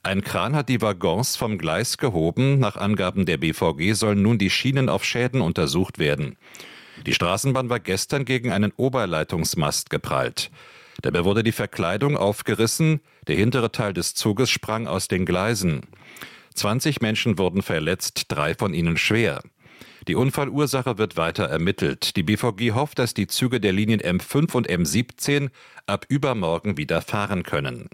Ein Kran hat die Waggons vom Gleis gehoben. Nach Angaben der BVG sollen nun die Schienen auf Schäden untersucht werden. Die Straßenbahn war gestern gegen einen Oberleitungsmast geprallt. Dabei wurde die Verkleidung aufgerissen, der hintere Teil des Zuges sprang aus den Gleisen. 20 Menschen wurden verletzt, 3 von ihnen schwer. Die Unfallursache wird weiter ermittelt. Die BVG hofft, dass die Züge der Linien M5 und M17 ab übermorgen wieder fahren können.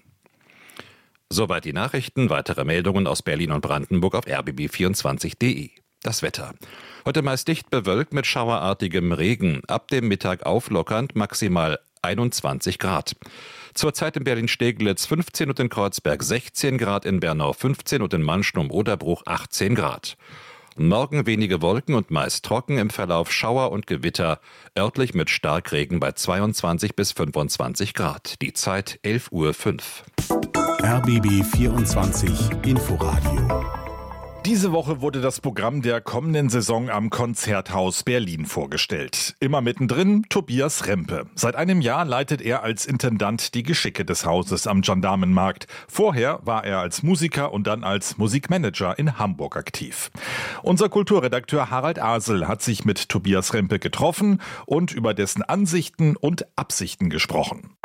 Soweit die Nachrichten. Weitere Meldungen aus Berlin und Brandenburg auf rbb24.de. Das Wetter. Heute meist dicht bewölkt mit schauerartigem Regen. Ab dem Mittag auflockernd, maximal 21 Grad. Zurzeit in Berlin-Steglitz 15 und in Kreuzberg 16 Grad, in Bernau 15 und in Mannschnum-Oderbruch 18 Grad. Morgen wenige Wolken und meist trocken, im Verlauf Schauer und Gewitter, örtlich mit Starkregen bei 22 bis 25 Grad. Die Zeit 11:05 Uhr. RBB 24 Inforadio. Diese Woche wurde das Programm der kommenden Saison am Konzerthaus Berlin vorgestellt. Immer mittendrin Tobias Rempe. Seit einem Jahr leitet er als Intendant die Geschicke des Hauses am Gendarmenmarkt. Vorher war er als Musiker und dann als Musikmanager in Hamburg aktiv. Unser Kulturredakteur Harald Asel hat sich mit Tobias Rempe getroffen und über dessen Ansichten und Absichten gesprochen.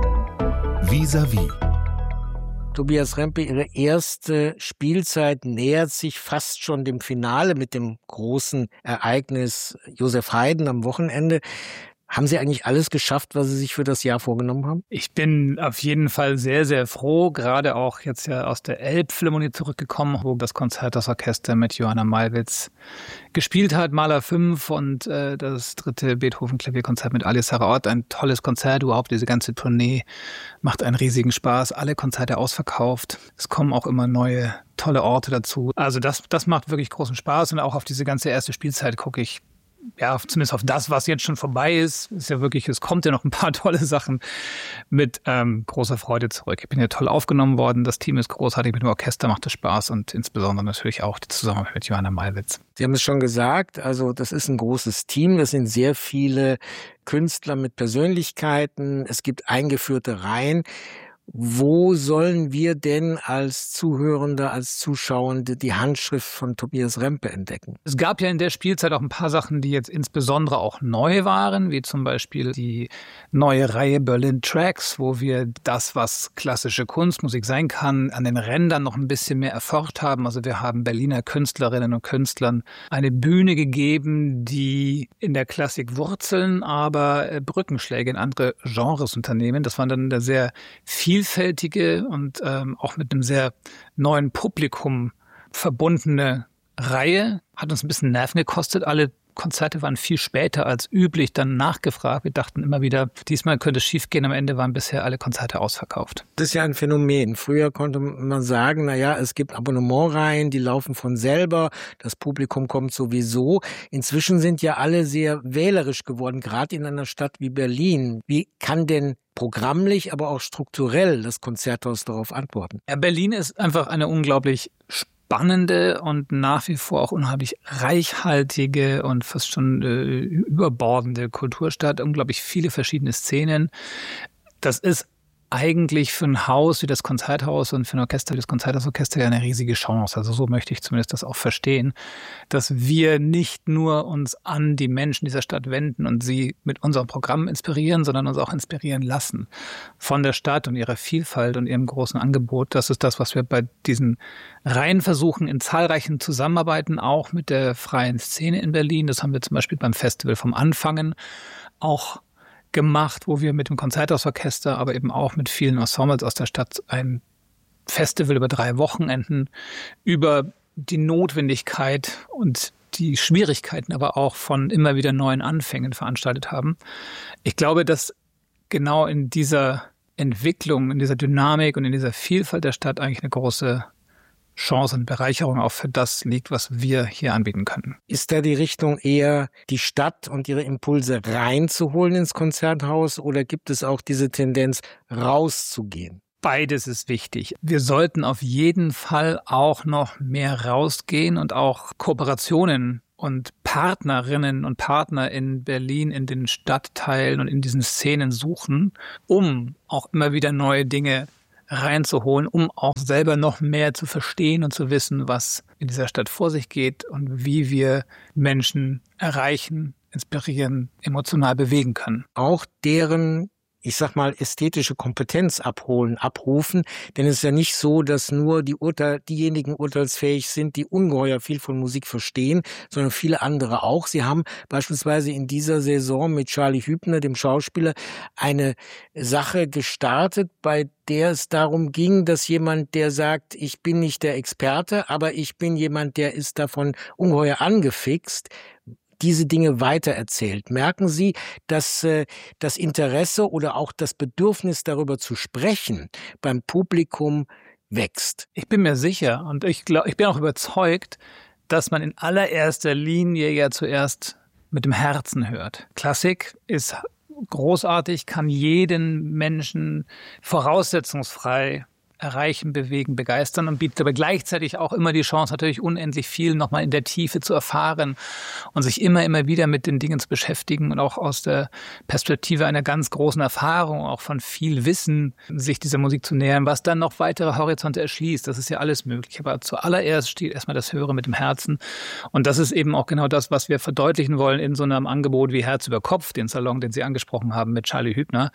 Vis-à-vis. Tobias Rempe, Ihre erste Spielzeit nähert sich fast schon dem Finale mit dem großen Ereignis Josef Haydn am Wochenende. Haben Sie eigentlich alles geschafft, was Sie sich für das Jahr vorgenommen haben? Ich bin auf jeden Fall sehr, sehr froh, gerade auch jetzt ja aus der Elbphilharmonie zurückgekommen, wo das Konzerthausorchester mit Johanna Malwitz gespielt hat, Mahler 5 und das 3. Beethoven-Klavierkonzert mit Ali Saraot. Ein tolles Konzert, überhaupt diese ganze Tournee macht einen riesigen Spaß. Alle Konzerte ausverkauft. Es kommen auch immer neue, tolle Orte dazu. Also das macht wirklich großen Spaß und auch auf diese ganze erste Spielzeit gucke ich, ja, zumindest auf das, was jetzt schon vorbei ist, ist ja wirklich, es kommt ja noch ein paar tolle Sachen mit großer Freude zurück. Ich bin ja toll aufgenommen worden, das Team ist großartig, mit dem Orchester macht es Spaß und insbesondere natürlich auch die Zusammenarbeit mit Johanna Malwitz. Sie haben es schon gesagt, also das ist ein großes Team, das sind sehr viele Künstler mit Persönlichkeiten, es gibt eingeführte Reihen. Wo sollen wir denn als Zuhörende, als Zuschauende die Handschrift von Tobias Rempe entdecken? Es gab ja in der Spielzeit auch ein paar Sachen, die jetzt insbesondere auch neu waren, wie zum Beispiel die neue Reihe Berlin Tracks, wo wir das, was klassische Kunstmusik sein kann, an den Rändern noch ein bisschen mehr erforscht haben. Also wir haben Berliner Künstlerinnen und Künstlern eine Bühne gegeben, die in der Klassik wurzeln, aber Brückenschläge in andere Genres unternehmen. Das waren dann sehr vielfältige und auch mit einem sehr neuen Publikum verbundene Reihe. Hat uns ein bisschen Nerven gekostet. Alle Konzerte waren viel später als üblich dann nachgefragt. Wir dachten immer wieder, diesmal könnte es schief gehen. Am Ende waren bisher alle Konzerte ausverkauft. Das ist ja ein Phänomen. Früher konnte man sagen, es gibt Abonnementreihen, die laufen von selber. Das Publikum kommt sowieso. Inzwischen sind ja alle sehr wählerisch geworden, gerade in einer Stadt wie Berlin. Wie kann denn programmlich, aber auch strukturell das Konzerthaus darauf antworten? Ja, Berlin ist einfach eine unglaublich spannende und nach wie vor auch unheimlich reichhaltige und fast schon überbordende Kulturstadt. Unglaublich viele verschiedene Szenen. Das ist eigentlich für ein Haus wie das Konzerthaus und für ein Orchester wie das Konzerthausorchester ja eine riesige Chance. Also so möchte ich zumindest das auch verstehen, dass wir nicht nur uns an die Menschen dieser Stadt wenden und sie mit unserem Programm inspirieren, sondern uns auch inspirieren lassen von der Stadt und ihrer Vielfalt und ihrem großen Angebot. Das ist das, was wir bei diesen Reihen versuchen, in zahlreichen Zusammenarbeiten, auch mit der freien Szene in Berlin. Das haben wir zum Beispiel beim Festival vom Anfangen auch gemacht, wo wir mit dem Konzerthausorchester, aber eben auch mit vielen Ensembles aus der Stadt ein Festival über 3 Wochenenden über die Notwendigkeit und die Schwierigkeiten aber auch von immer wieder neuen Anfängen veranstaltet haben. Ich glaube, dass genau in dieser Entwicklung, in dieser Dynamik und in dieser Vielfalt der Stadt eigentlich eine große Chance und Bereicherung auch für das liegt, was wir hier anbieten können. Ist da die Richtung eher, die Stadt und ihre Impulse reinzuholen ins Konzerthaus oder gibt es auch diese Tendenz, rauszugehen? Beides ist wichtig. Wir sollten auf jeden Fall auch noch mehr rausgehen und auch Kooperationen und Partnerinnen und Partner in Berlin, in den Stadtteilen und in diesen Szenen suchen, um auch immer wieder neue Dinge reinzuholen, um auch selber noch mehr zu verstehen und zu wissen, was in dieser Stadt vor sich geht und wie wir Menschen erreichen, inspirieren, emotional bewegen können. Auch deren, ich sag mal, ästhetische Kompetenz abrufen. Denn es ist ja nicht so, dass nur diejenigen urteilsfähig sind, die ungeheuer viel von Musik verstehen, sondern viele andere auch. Sie haben beispielsweise in dieser Saison mit Charlie Hübner, dem Schauspieler, eine Sache gestartet, bei der es darum ging, dass jemand, der sagt, ich bin nicht der Experte, aber ich bin jemand, der ist davon ungeheuer angefixt, diese Dinge weitererzählt. Merken Sie, dass das Interesse oder auch das Bedürfnis, darüber zu sprechen, beim Publikum wächst? Ich bin mir sicher und ich bin auch überzeugt, dass man in allererster Linie ja zuerst mit dem Herzen hört. Klassik ist großartig, kann jeden Menschen voraussetzungsfrei erreichen, bewegen, begeistern und bietet aber gleichzeitig auch immer die Chance, natürlich unendlich viel nochmal in der Tiefe zu erfahren und sich immer wieder mit den Dingen zu beschäftigen und auch aus der Perspektive einer ganz großen Erfahrung, auch von viel Wissen, sich dieser Musik zu nähern, was dann noch weitere Horizonte erschließt. Das ist ja alles möglich. Aber zuallererst steht erstmal das Hören mit dem Herzen. Und das ist eben auch genau das, was wir verdeutlichen wollen in so einem Angebot wie Herz über Kopf, den Salon, den Sie angesprochen haben mit Charlie Hübner.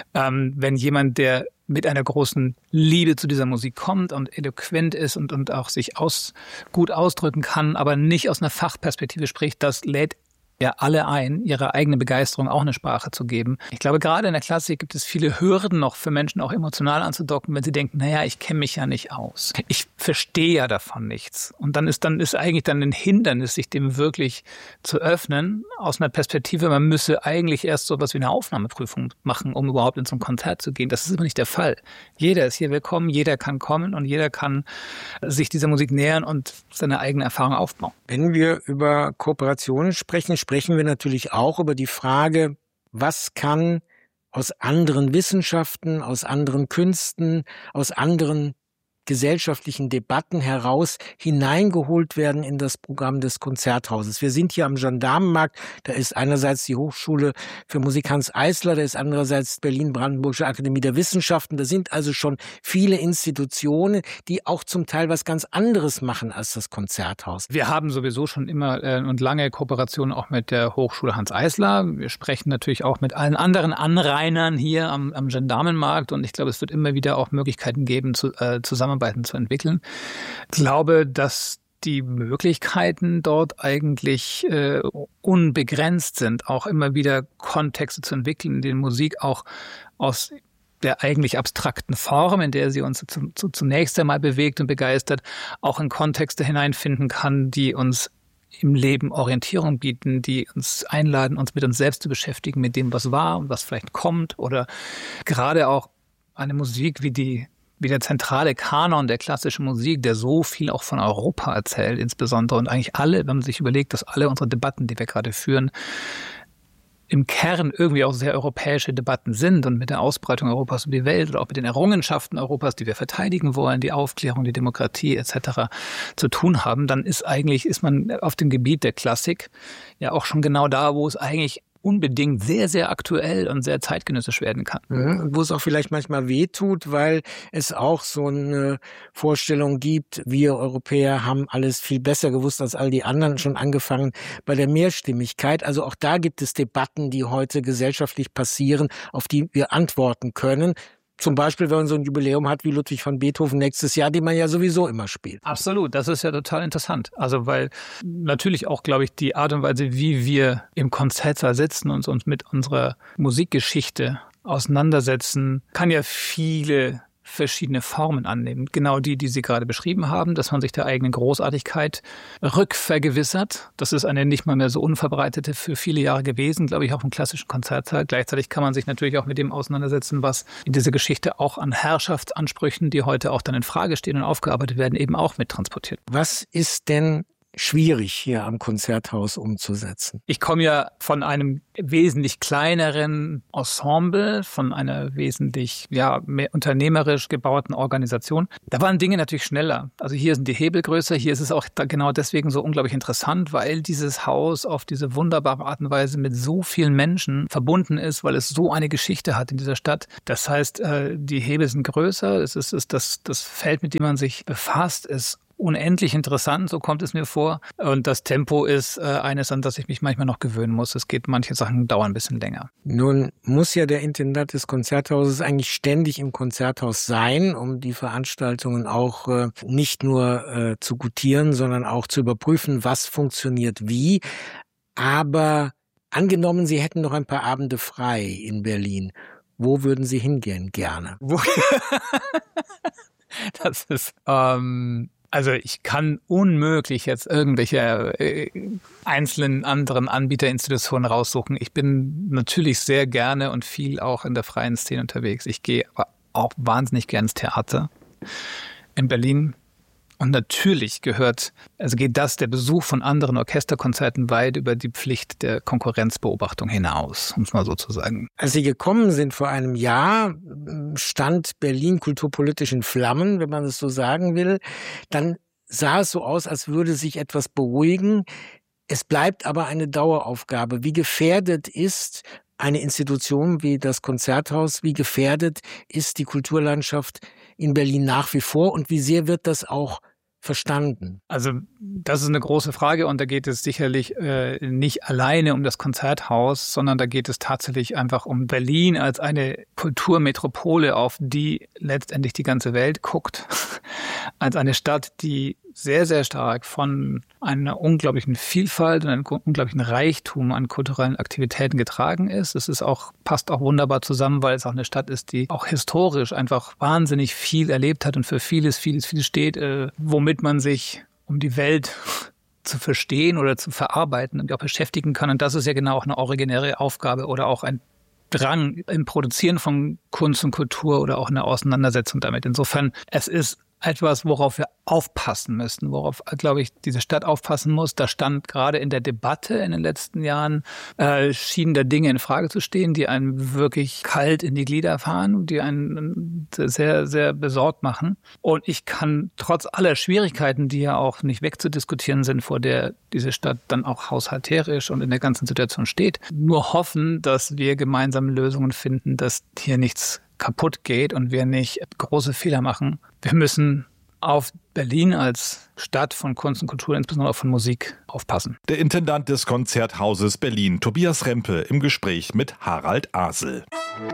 Wenn jemand, der mit einer großen Liebe zu dieser Musik kommt und eloquent ist und auch sich gut ausdrücken kann, aber nicht aus einer Fachperspektive spricht, das lädt ja alle ein, ihre eigene Begeisterung auch eine Sprache zu geben. Ich glaube, gerade in der Klassik gibt es viele Hürden noch für Menschen auch emotional anzudocken, wenn sie denken, naja, ich kenne mich ja nicht aus. Ich verstehe ja davon nichts. Und dann ist eigentlich ein Hindernis, sich dem wirklich zu öffnen, aus einer Perspektive, man müsse eigentlich erst so etwas wie eine Aufnahmeprüfung machen, um überhaupt in so ein Konzert zu gehen. Das ist aber nicht der Fall. Jeder ist hier willkommen, jeder kann kommen und jeder kann sich dieser Musik nähern und seine eigene Erfahrung aufbauen. Wenn wir über Kooperationen sprechen wir natürlich auch über die Frage, was kann aus anderen Wissenschaften, aus anderen Künsten, aus anderen gesellschaftlichen Debatten heraus hineingeholt werden in das Programm des Konzerthauses. Wir sind hier am Gendarmenmarkt, da ist einerseits die Hochschule für Musik Hanns Eisler, da ist andererseits Berlin-Brandenburgische Akademie der Wissenschaften. Da sind also schon viele Institutionen, die auch zum Teil was ganz anderes machen als das Konzerthaus. Wir haben sowieso schon immer und lange Kooperationen auch mit der Hochschule Hanns Eisler. Wir sprechen natürlich auch mit allen anderen Anrainern hier am Gendarmenmarkt und ich glaube, es wird immer wieder auch Möglichkeiten geben, Zusammenarbeiten zu entwickeln. Ich glaube, dass die Möglichkeiten dort eigentlich unbegrenzt sind, auch immer wieder Kontexte zu entwickeln, in denen Musik auch aus der eigentlich abstrakten Form, in der sie uns zunächst einmal bewegt und begeistert, auch in Kontexte hineinfinden kann, die uns im Leben Orientierung bieten, die uns einladen, uns mit uns selbst zu beschäftigen, mit dem, was war und was vielleicht kommt, oder gerade auch eine Musik wie der zentrale Kanon der klassischen Musik, der so viel auch von Europa erzählt, insbesondere, und eigentlich alle, wenn man sich überlegt, dass alle unsere Debatten, die wir gerade führen, im Kern irgendwie auch sehr europäische Debatten sind und mit der Ausbreitung Europas um die Welt oder auch mit den Errungenschaften Europas, die wir verteidigen wollen, die Aufklärung, die Demokratie etc. zu tun haben, dann ist man auf dem Gebiet der Klassik ja auch schon genau da, wo es eigentlich unbedingt sehr, sehr aktuell und sehr zeitgenössisch werden kann. Und wo es auch vielleicht manchmal wehtut, weil es auch so eine Vorstellung gibt, wir Europäer haben alles viel besser gewusst als all die anderen, schon angefangen bei der Mehrstimmigkeit. Also auch da gibt es Debatten, die heute gesellschaftlich passieren, auf die wir antworten können. Zum Beispiel, wenn man so ein Jubiläum hat wie Ludwig van Beethoven nächstes Jahr, den man ja sowieso immer spielt. Absolut, das ist ja total interessant. Also weil natürlich auch, glaube ich, die Art und Weise, wie wir im Konzertsaal sitzen und uns mit unserer Musikgeschichte auseinandersetzen, kann ja viele verschiedene Formen annehmen. Genau die Sie gerade beschrieben haben, dass man sich der eigenen Großartigkeit rückvergewissert. Das ist eine nicht mal mehr so unverbreitete für viele Jahre gewesen, glaube ich, auch im klassischen Konzertsaal. Gleichzeitig kann man sich natürlich auch mit dem auseinandersetzen, was in dieser Geschichte auch an Herrschaftsansprüchen, die heute auch dann in Frage stehen und aufgearbeitet werden, eben auch mittransportiert. Was ist denn schwierig hier am Konzerthaus umzusetzen. Ich komme ja von einem wesentlich kleineren Ensemble, von einer wesentlich mehr unternehmerisch gebauten Organisation. Da waren Dinge natürlich schneller. Also hier sind die Hebel größer, hier ist es auch genau deswegen so unglaublich interessant, weil dieses Haus auf diese wunderbare Art und Weise mit so vielen Menschen verbunden ist, weil es so eine Geschichte hat in dieser Stadt. Das heißt, die Hebel sind größer, das Feld, mit dem man sich befasst, ist unendlich interessant, so kommt es mir vor. Und das Tempo ist eines, an das ich mich manchmal noch gewöhnen muss. Manche Sachen dauern ein bisschen länger. Nun muss ja der Intendant des Konzerthauses eigentlich ständig im Konzerthaus sein, um die Veranstaltungen auch nicht nur zu gutieren, sondern auch zu überprüfen, was funktioniert wie. Aber angenommen, Sie hätten noch ein paar Abende frei in Berlin. Wo würden Sie hingehen gerne? Das ist... Also ich kann unmöglich jetzt irgendwelche einzelnen anderen Anbieterinstitutionen raussuchen. Ich bin natürlich sehr gerne und viel auch in der freien Szene unterwegs. Ich gehe aber auch wahnsinnig gern ins Theater in Berlin. Und natürlich geht der Besuch von anderen Orchesterkonzerten weit über die Pflicht der Konkurrenzbeobachtung hinaus, um es mal so zu sagen. Als Sie gekommen sind vor einem Jahr, stand Berlin kulturpolitisch in Flammen, wenn man es so sagen will. Dann sah es so aus, als würde sich etwas beruhigen. Es bleibt aber eine Daueraufgabe. Wie gefährdet ist eine Institution wie das Konzerthaus, wie gefährdet ist die Kulturlandschaft in Berlin nach wie vor und wie sehr wird das auch verstanden? Also das ist eine große Frage und da geht es sicherlich nicht alleine um das Konzerthaus, sondern da geht es tatsächlich einfach um Berlin als eine Kulturmetropole, auf die letztendlich die ganze Welt guckt, als eine Stadt, die sehr, sehr stark von einer unglaublichen Vielfalt und einem unglaublichen Reichtum an kulturellen Aktivitäten getragen ist. Passt auch wunderbar zusammen, weil es auch eine Stadt ist, die auch historisch einfach wahnsinnig viel erlebt hat und für vieles steht, womit man sich um die Welt zu verstehen oder zu verarbeiten und auch beschäftigen kann. Und das ist ja genau auch eine originäre Aufgabe oder auch ein Drang im Produzieren von Kunst und Kultur oder auch in der Auseinandersetzung damit. Insofern, es ist etwas, worauf wir aufpassen müssen, worauf, glaube ich, diese Stadt aufpassen muss. Da stand gerade in der Debatte in den letzten Jahren, schienen da Dinge in Frage zu stehen, die einen wirklich kalt in die Glieder fahren, die einen sehr, sehr besorgt machen. Und ich kann trotz aller Schwierigkeiten, die ja auch nicht wegzudiskutieren sind, vor der diese Stadt dann auch haushalterisch und in der ganzen Situation steht, nur hoffen, dass wir gemeinsame Lösungen finden, dass hier nichts kaputt geht und wir nicht große Fehler machen. Wir müssen auf Berlin als Stadt von Kunst und Kultur, insbesondere auch von Musik, aufpassen. Der Intendant des Konzerthauses Berlin, Tobias Rempe, im Gespräch mit Harald Asel.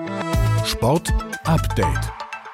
Sport Update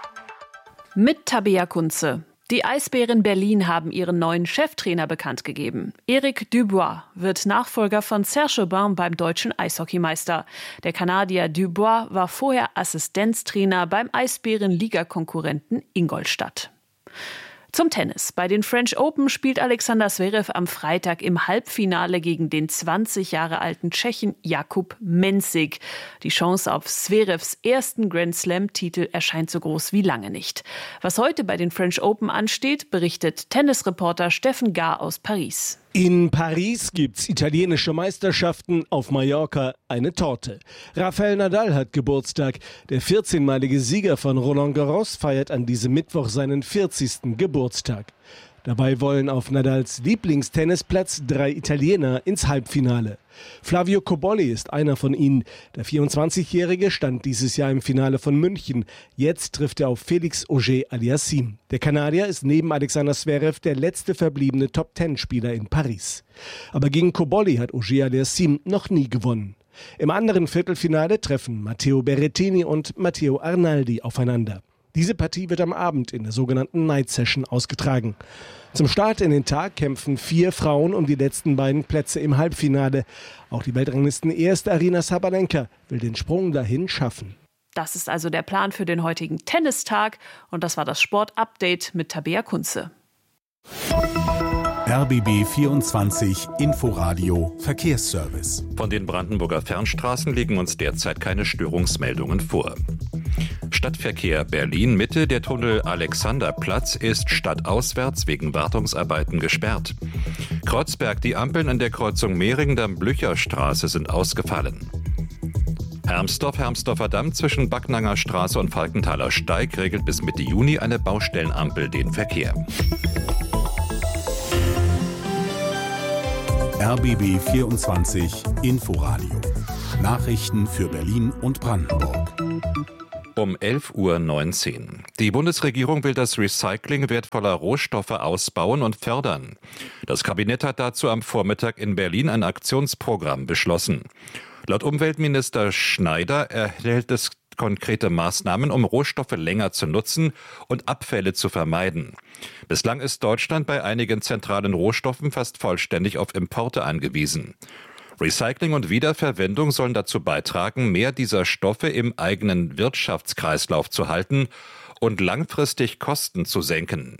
mit Tabea Kunze. Die Eisbären Berlin haben ihren neuen Cheftrainer bekannt gegeben. Eric Dubois wird Nachfolger von Serge Aubin beim deutschen Eishockeymeister. Der Kanadier Dubois war vorher Assistenztrainer beim Eisbären-Ligakonkurrenten Ingolstadt. Zum Tennis. Bei den French Open spielt Alexander Zverev am Freitag im Halbfinale gegen den 20 Jahre alten Tschechen Jakub Mensik. Die Chance auf Zverevs ersten Grand-Slam-Titel erscheint so groß wie lange nicht. Was heute bei den French Open ansteht, berichtet Tennisreporter Steffen Gahr aus Paris. In Paris gibt's italienische Meisterschaften, auf Mallorca eine Torte. Rafael Nadal hat Geburtstag. Der 14-malige Sieger von Roland Garros feiert an diesem Mittwoch seinen 40. Geburtstag. Dabei wollen auf Nadals Lieblingstennisplatz 3 Italiener ins Halbfinale. Flavio Cobolli ist einer von ihnen. Der 24-Jährige stand dieses Jahr im Finale von München. Jetzt trifft er auf Felix Auger-Aliassime. Der Kanadier ist neben Alexander Zverev der letzte verbliebene Top-10-Spieler in Paris. Aber gegen Cobolli hat Auger-Aliassime noch nie gewonnen. Im anderen Viertelfinale treffen Matteo Berrettini und Matteo Arnaldi aufeinander. Diese Partie wird am Abend in der sogenannten Night Session ausgetragen. Zum Start in den Tag kämpfen 4 Frauen um die letzten beiden Plätze im Halbfinale. Auch die Weltranglisten-Erste Aryna Sabalenka will den Sprung dahin schaffen. Das ist also der Plan für den heutigen Tennistag. Und das war das Sport-Update mit Tabea Kunze. RBB 24 Inforadio Verkehrsservice. Von den Brandenburger Fernstraßen liegen uns derzeit keine Störungsmeldungen vor. Stadtverkehr Berlin-Mitte, der Tunnel Alexanderplatz ist stadtauswärts wegen Wartungsarbeiten gesperrt. Kreuzberg, die Ampeln an der Kreuzung Mehringdamm-Blücherstraße sind ausgefallen. Hermsdorfer Damm zwischen Backnanger Straße und Falkenthaler Steig regelt bis Mitte Juni eine Baustellenampel den Verkehr. RBB 24 Inforadio. Nachrichten für Berlin und Brandenburg. Um 11:19 Uhr. Die Bundesregierung will das Recycling wertvoller Rohstoffe ausbauen und fördern. Das Kabinett hat dazu am Vormittag in Berlin ein Aktionsprogramm beschlossen. Laut Umweltminister Schneider erhält es konkrete Maßnahmen, um Rohstoffe länger zu nutzen und Abfälle zu vermeiden. Bislang ist Deutschland bei einigen zentralen Rohstoffen fast vollständig auf Importe angewiesen. Recycling und Wiederverwendung sollen dazu beitragen, mehr dieser Stoffe im eigenen Wirtschaftskreislauf zu halten und langfristig Kosten zu senken.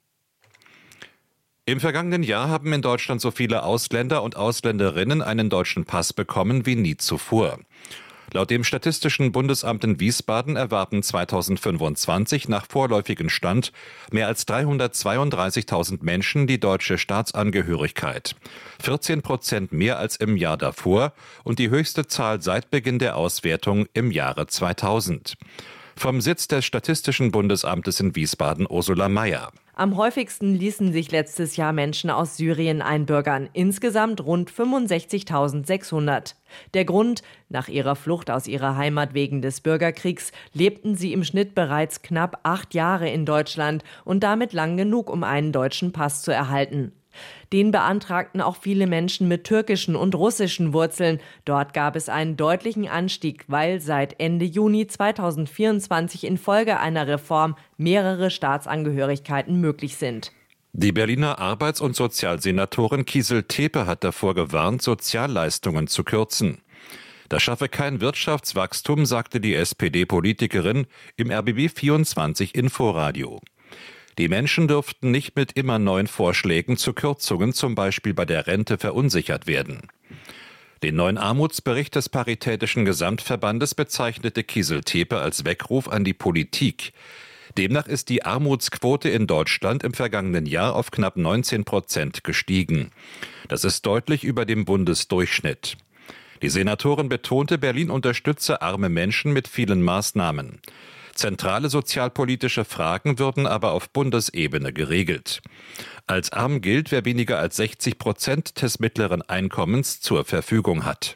Im vergangenen Jahr haben in Deutschland so viele Ausländer und Ausländerinnen einen deutschen Pass bekommen wie nie zuvor. Laut dem Statistischen Bundesamt in Wiesbaden erwarben 2025 nach vorläufigem Stand mehr als 332.000 Menschen die deutsche Staatsangehörigkeit. 14% mehr als im Jahr davor und die höchste Zahl seit Beginn der Auswertung im Jahre 2000. Vom Sitz des Statistischen Bundesamtes in Wiesbaden Ursula Mayer. Am häufigsten ließen sich letztes Jahr Menschen aus Syrien einbürgern, insgesamt rund 65.600. Der Grund: Nach ihrer Flucht aus ihrer Heimat wegen des Bürgerkriegs lebten sie im Schnitt bereits knapp 8 Jahre in Deutschland und damit lang genug, um einen deutschen Pass zu erhalten. Den beantragten auch viele Menschen mit türkischen und russischen Wurzeln. Dort gab es einen deutlichen Anstieg, weil seit Ende Juni 2024 infolge einer Reform mehrere Staatsangehörigkeiten möglich sind. Die Berliner Arbeits- und Sozialsenatorin Kiesel-Tepe hat davor gewarnt, Sozialleistungen zu kürzen. Das schaffe kein Wirtschaftswachstum, sagte die SPD-Politikerin im RBB 24 Inforadio. Die Menschen dürften nicht mit immer neuen Vorschlägen zu Kürzungen, zum Beispiel bei der Rente, verunsichert werden. Den neuen Armutsbericht des Paritätischen Gesamtverbandes bezeichnete Kiesel-Tepe als Weckruf an die Politik. Demnach ist die Armutsquote in Deutschland im vergangenen Jahr auf knapp 19% gestiegen. Das ist deutlich über dem Bundesdurchschnitt. Die Senatorin betonte, Berlin unterstütze arme Menschen mit vielen Maßnahmen. Zentrale sozialpolitische Fragen würden aber auf Bundesebene geregelt. Als arm gilt, wer weniger als 60% des mittleren Einkommens zur Verfügung hat.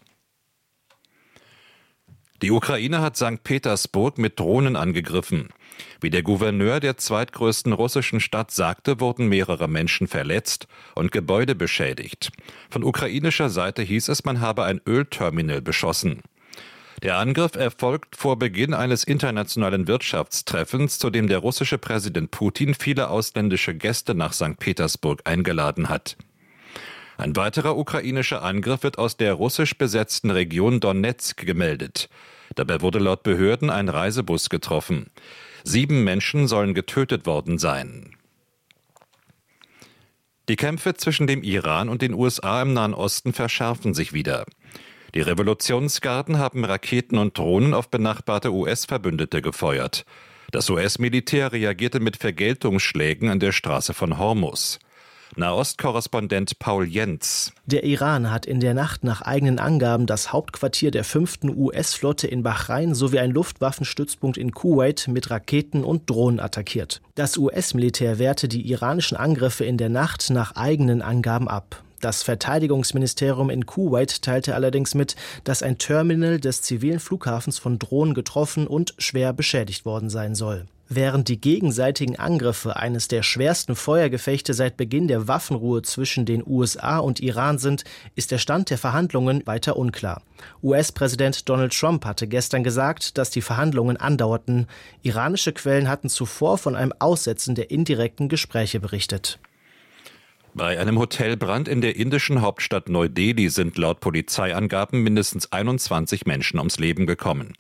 Die Ukraine hat St. Petersburg mit Drohnen angegriffen. Wie der Gouverneur der zweitgrößten russischen Stadt sagte, wurden mehrere Menschen verletzt und Gebäude beschädigt. Von ukrainischer Seite hieß es, man habe ein Ölterminal beschossen. Der Angriff erfolgt vor Beginn eines internationalen Wirtschaftstreffens, zu dem der russische Präsident Putin viele ausländische Gäste nach St. Petersburg eingeladen hat. Ein weiterer ukrainischer Angriff wird aus der russisch besetzten Region Donezk gemeldet. Dabei wurde laut Behörden ein Reisebus getroffen. 7 Menschen sollen getötet worden sein. Die Kämpfe zwischen dem Iran und den USA im Nahen Osten verschärfen sich wieder. Die Revolutionsgarden haben Raketen und Drohnen auf benachbarte US-Verbündete gefeuert. Das US-Militär reagierte mit Vergeltungsschlägen an der Straße von Hormuz. Nahost-Korrespondent Paul Jentz. Der Iran hat in der Nacht nach eigenen Angaben das Hauptquartier der 5. US-Flotte in Bahrain sowie einen Luftwaffenstützpunkt in Kuwait mit Raketen und Drohnen attackiert. Das US-Militär wehrte die iranischen Angriffe in der Nacht nach eigenen Angaben ab. Das Verteidigungsministerium in Kuwait teilte allerdings mit, dass ein Terminal des zivilen Flughafens von Drohnen getroffen und schwer beschädigt worden sein soll. Während die gegenseitigen Angriffe eines der schwersten Feuergefechte seit Beginn der Waffenruhe zwischen den USA und Iran sind, ist der Stand der Verhandlungen weiter unklar. US-Präsident Donald Trump hatte gestern gesagt, dass die Verhandlungen andauerten. Iranische Quellen hatten zuvor von einem Aussetzen der indirekten Gespräche berichtet. Bei einem Hotelbrand in der indischen Hauptstadt Neu-Delhi sind laut Polizeiangaben mindestens 21 Menschen ums Leben gekommen.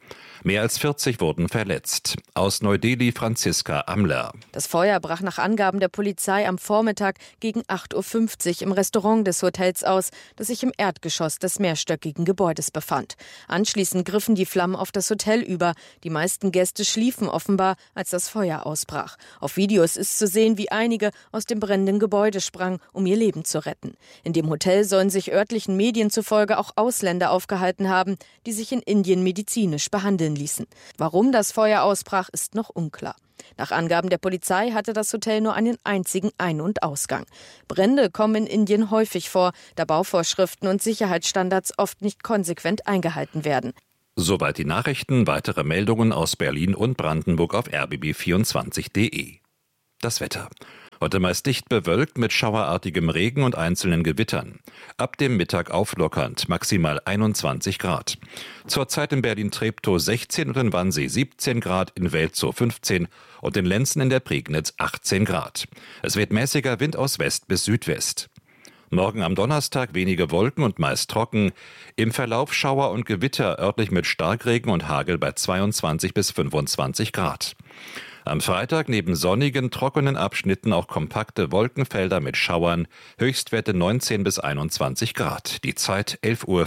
Mehr als 40 wurden verletzt. Aus Neu-Delhi Franziska Amler. Das Feuer brach nach Angaben der Polizei am Vormittag gegen 8:50 Uhr im Restaurant des Hotels aus, das sich im Erdgeschoss des mehrstöckigen Gebäudes befand. Anschließend griffen die Flammen auf das Hotel über. Die meisten Gäste schliefen offenbar, als das Feuer ausbrach. Auf Videos ist zu sehen, wie einige aus dem brennenden Gebäude sprangen, um ihr Leben zu retten. In dem Hotel sollen sich örtlichen Medien zufolge auch Ausländer aufgehalten haben, die sich in Indien medizinisch behandeln ließen. Warum das Feuer ausbrach, ist noch unklar. Nach Angaben der Polizei hatte das Hotel nur einen einzigen Ein- und Ausgang. Brände kommen in Indien häufig vor, da Bauvorschriften und Sicherheitsstandards oft nicht konsequent eingehalten werden. Soweit die Nachrichten. Weitere Meldungen aus Berlin und Brandenburg auf rbb24.de. Das Wetter. Heute meist dicht bewölkt mit schauerartigem Regen und einzelnen Gewittern. Ab dem Mittag auflockernd, maximal 21 Grad. Zurzeit in Berlin-Treptow 16 und in Wannsee 17 Grad, in Welzow 15 und in Lenzen in der Prignitz 18 Grad. Es weht mäßiger Wind aus West bis Südwest. Morgen am Donnerstag wenige Wolken und meist trocken. Im Verlauf Schauer und Gewitter, örtlich mit Starkregen und Hagel bei 22 bis 25 Grad. Am Freitag neben sonnigen, trockenen Abschnitten auch kompakte Wolkenfelder mit Schauern, Höchstwerte 19 bis 21 Grad. Die Zeit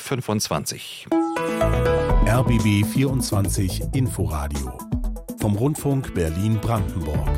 11:25 Uhr. RBB 24 Inforadio vom Rundfunk Berlin-Brandenburg.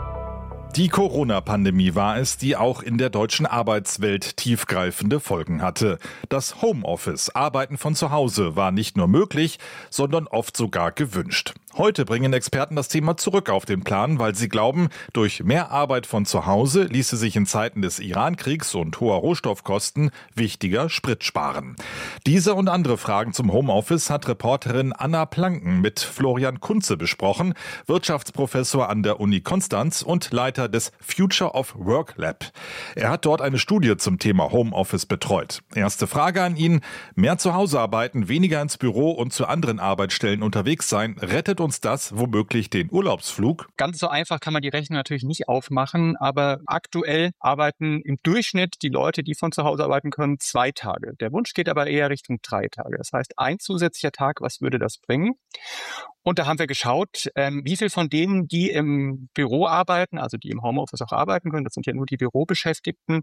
Die Corona-Pandemie war es, die auch in der deutschen Arbeitswelt tiefgreifende Folgen hatte. Das Homeoffice, Arbeiten von zu Hause, war nicht nur möglich, sondern oft sogar gewünscht. Heute bringen Experten das Thema zurück auf den Plan, weil sie glauben, durch mehr Arbeit von zu Hause ließe sich in Zeiten des Iran-Kriegs und hoher Rohstoffkosten wichtiger Sprit sparen. Diese und andere Fragen zum Homeoffice hat Reporterin Anna Planken mit Florian Kunze besprochen, Wirtschaftsprofessor an der Uni Konstanz und Leiter des Future of Work Lab. Er hat dort eine Studie zum Thema Homeoffice betreut. Erste Frage an ihn: Mehr zu Hause arbeiten, weniger ins Büro und zu anderen Arbeitsstellen unterwegs sein, rettet uns das womöglich den Urlaubsflug? Ganz so einfach kann man die Rechnung natürlich nicht aufmachen, aber aktuell arbeiten im Durchschnitt die Leute, die von zu Hause arbeiten können, 2 Tage. Der Wunsch geht aber eher Richtung 3 Tage. Das heißt, ein zusätzlicher Tag, was würde das bringen? Und da haben wir geschaut, wie viel von denen, die im Büro arbeiten, also die im Homeoffice auch arbeiten können, das sind ja nur die Bürobeschäftigten,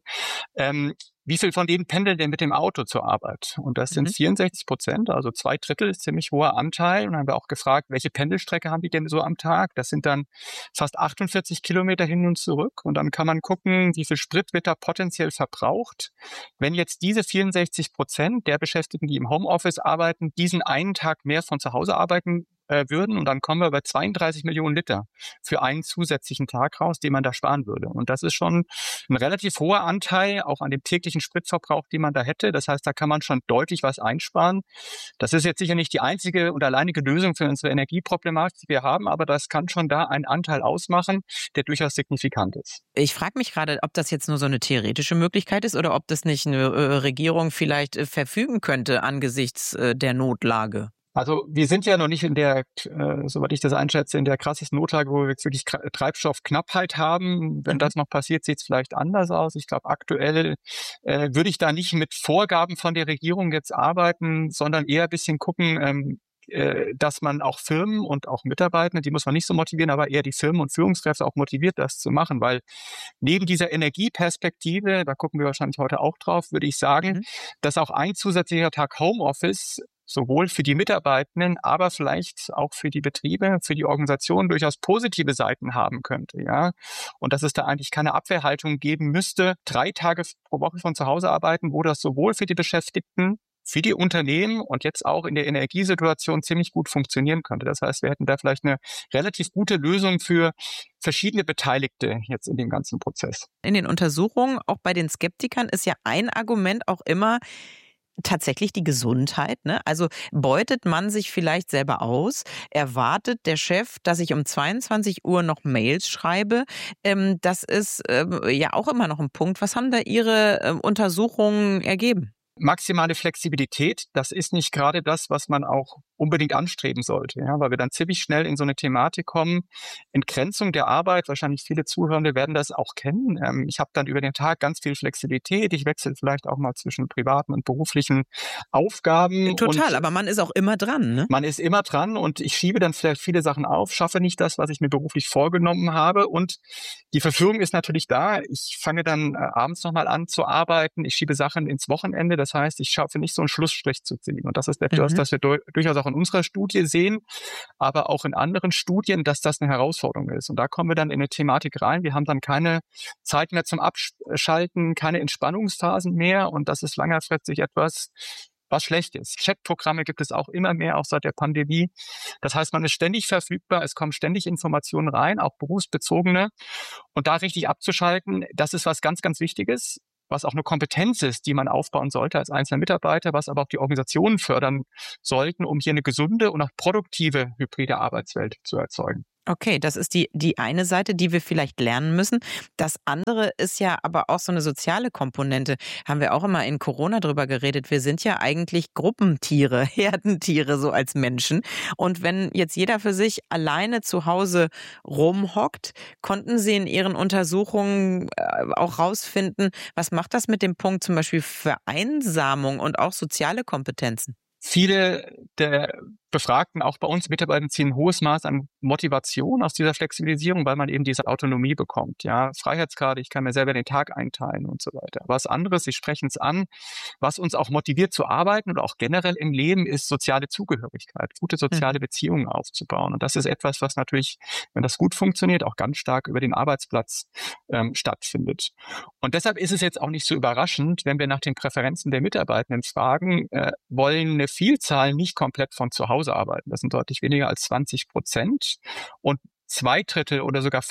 wie viel von denen pendeln denn mit dem Auto zur Arbeit? Und das sind 64%, also 2/3 ist ziemlich hoher Anteil. Und dann haben wir auch gefragt, welche Pendelstrecke haben die denn so am Tag? Das sind dann fast 48 Kilometer hin und zurück. Und dann kann man gucken, wie viel Sprit wird da potenziell verbraucht. Wenn jetzt diese 64% der Beschäftigten, die im Homeoffice arbeiten, diesen einen Tag mehr von zu Hause arbeiten würden, und dann kommen wir bei 32 Millionen Liter für einen zusätzlichen Tag raus, den man da sparen würde. Und das ist schon ein relativ hoher Anteil, auch an dem täglichen Spritverbrauch, den man da hätte. Das heißt, da kann man schon deutlich was einsparen. Das ist jetzt sicher nicht die einzige und alleinige Lösung für unsere Energieproblematik, die wir haben, aber das kann schon da einen Anteil ausmachen, der durchaus signifikant ist. Ich frage mich gerade, ob das jetzt nur so eine theoretische Möglichkeit ist oder ob das nicht eine Regierung vielleicht verfügen könnte angesichts der Notlage. Also wir sind ja noch nicht in der, soweit ich das einschätze, in der krassesten Notlage, wo wir jetzt wirklich Treibstoffknappheit haben. Wenn das noch passiert, sieht es vielleicht anders aus. Ich glaube, aktuell würde ich da nicht mit Vorgaben von der Regierung jetzt arbeiten, sondern eher ein bisschen gucken, dass man auch Firmen und auch Mitarbeitende, die muss man nicht so motivieren, aber eher die Firmen und Führungskräfte auch motiviert, das zu machen. Weil neben dieser Energieperspektive, da gucken wir wahrscheinlich heute auch drauf, würde ich sagen, dass auch ein zusätzlicher Tag Homeoffice sowohl für die Mitarbeitenden, aber vielleicht auch für die Betriebe, für die Organisationen durchaus positive Seiten haben könnte, ja. Und dass es da eigentlich keine Abwehrhaltung geben müsste, 3 Tage pro Woche von zu Hause arbeiten, wo das sowohl für die Beschäftigten, für die Unternehmen und jetzt auch in der Energiesituation ziemlich gut funktionieren könnte. Das heißt, wir hätten da vielleicht eine relativ gute Lösung für verschiedene Beteiligte jetzt in dem ganzen Prozess. In den Untersuchungen, auch bei den Skeptikern, ist ja ein Argument auch immer tatsächlich die Gesundheit, ne? Also beutet man sich vielleicht selber aus? Erwartet der Chef, dass ich um 22 Uhr noch Mails schreibe? Das ist ja auch immer noch ein Punkt. Was haben da Ihre Untersuchungen ergeben? Maximale Flexibilität, das ist nicht gerade das, was man auch unbedingt anstreben sollte, ja, weil wir dann ziemlich schnell in so eine Thematik kommen, Entgrenzung der Arbeit. Wahrscheinlich viele Zuhörende werden das auch kennen. Ich habe dann über den Tag ganz viel Flexibilität. Ich wechsle vielleicht auch mal zwischen privaten und beruflichen Aufgaben. Total, aber man ist auch immer dran, ne? Man ist immer dran und ich schiebe dann vielleicht viele Sachen auf, schaffe nicht das, was ich mir beruflich vorgenommen habe. Und die Verführung ist natürlich da. Ich fange dann abends nochmal an zu arbeiten. Ich schiebe Sachen ins Wochenende. Das heißt, ich schaffe nicht so einen Schlussstrich zu ziehen. Und das ist etwas, das wir durchaus auch in unserer Studie sehen, aber auch in anderen Studien, dass das eine Herausforderung ist. Und da kommen wir dann in eine Thematik rein. Wir haben dann keine Zeit mehr zum Abschalten, keine Entspannungsphasen mehr. Und das ist längerfristig etwas, was schlecht ist. Chatprogramme gibt es auch immer mehr, auch seit der Pandemie. Das heißt, man ist ständig verfügbar, es kommen ständig Informationen rein, auch berufsbezogene. Und da richtig abzuschalten, das ist was ganz, ganz Wichtiges, was auch eine Kompetenz ist, die man aufbauen sollte als einzelner Mitarbeiter, was aber auch die Organisationen fördern sollten, um hier eine gesunde und auch produktive hybride Arbeitswelt zu erzeugen. Okay, das ist die eine Seite, die wir vielleicht lernen müssen. Das andere ist ja aber auch so eine soziale Komponente. Haben wir auch immer in Corona drüber geredet. Wir sind ja eigentlich Gruppentiere, Herdentiere so als Menschen. Und wenn jetzt jeder für sich alleine zu Hause rumhockt, konnten Sie in Ihren Untersuchungen auch rausfinden, was macht das mit dem Punkt zum Beispiel Vereinsamung und auch soziale Kompetenzen? Viele der Befragten, auch bei uns Mitarbeitern, ziehen ein hohes Maß an Motivation aus dieser Flexibilisierung, weil man eben diese Autonomie bekommt. Ja, Freiheitsgrade, ich kann mir selber den Tag einteilen und so weiter. Was anderes, Sie sprechen es an, was uns auch motiviert zu arbeiten oder auch generell im Leben, ist soziale Zugehörigkeit, gute soziale Beziehungen aufzubauen. Und das ist etwas, was natürlich, wenn das gut funktioniert, auch ganz stark über den Arbeitsplatz stattfindet. Und deshalb ist es jetzt auch nicht so überraschend, wenn wir nach den Präferenzen der Mitarbeitenden fragen, wollen eine Vielzahl nicht komplett von zu Hause arbeiten. Das sind deutlich weniger als 20%. Und 2/3 oder sogar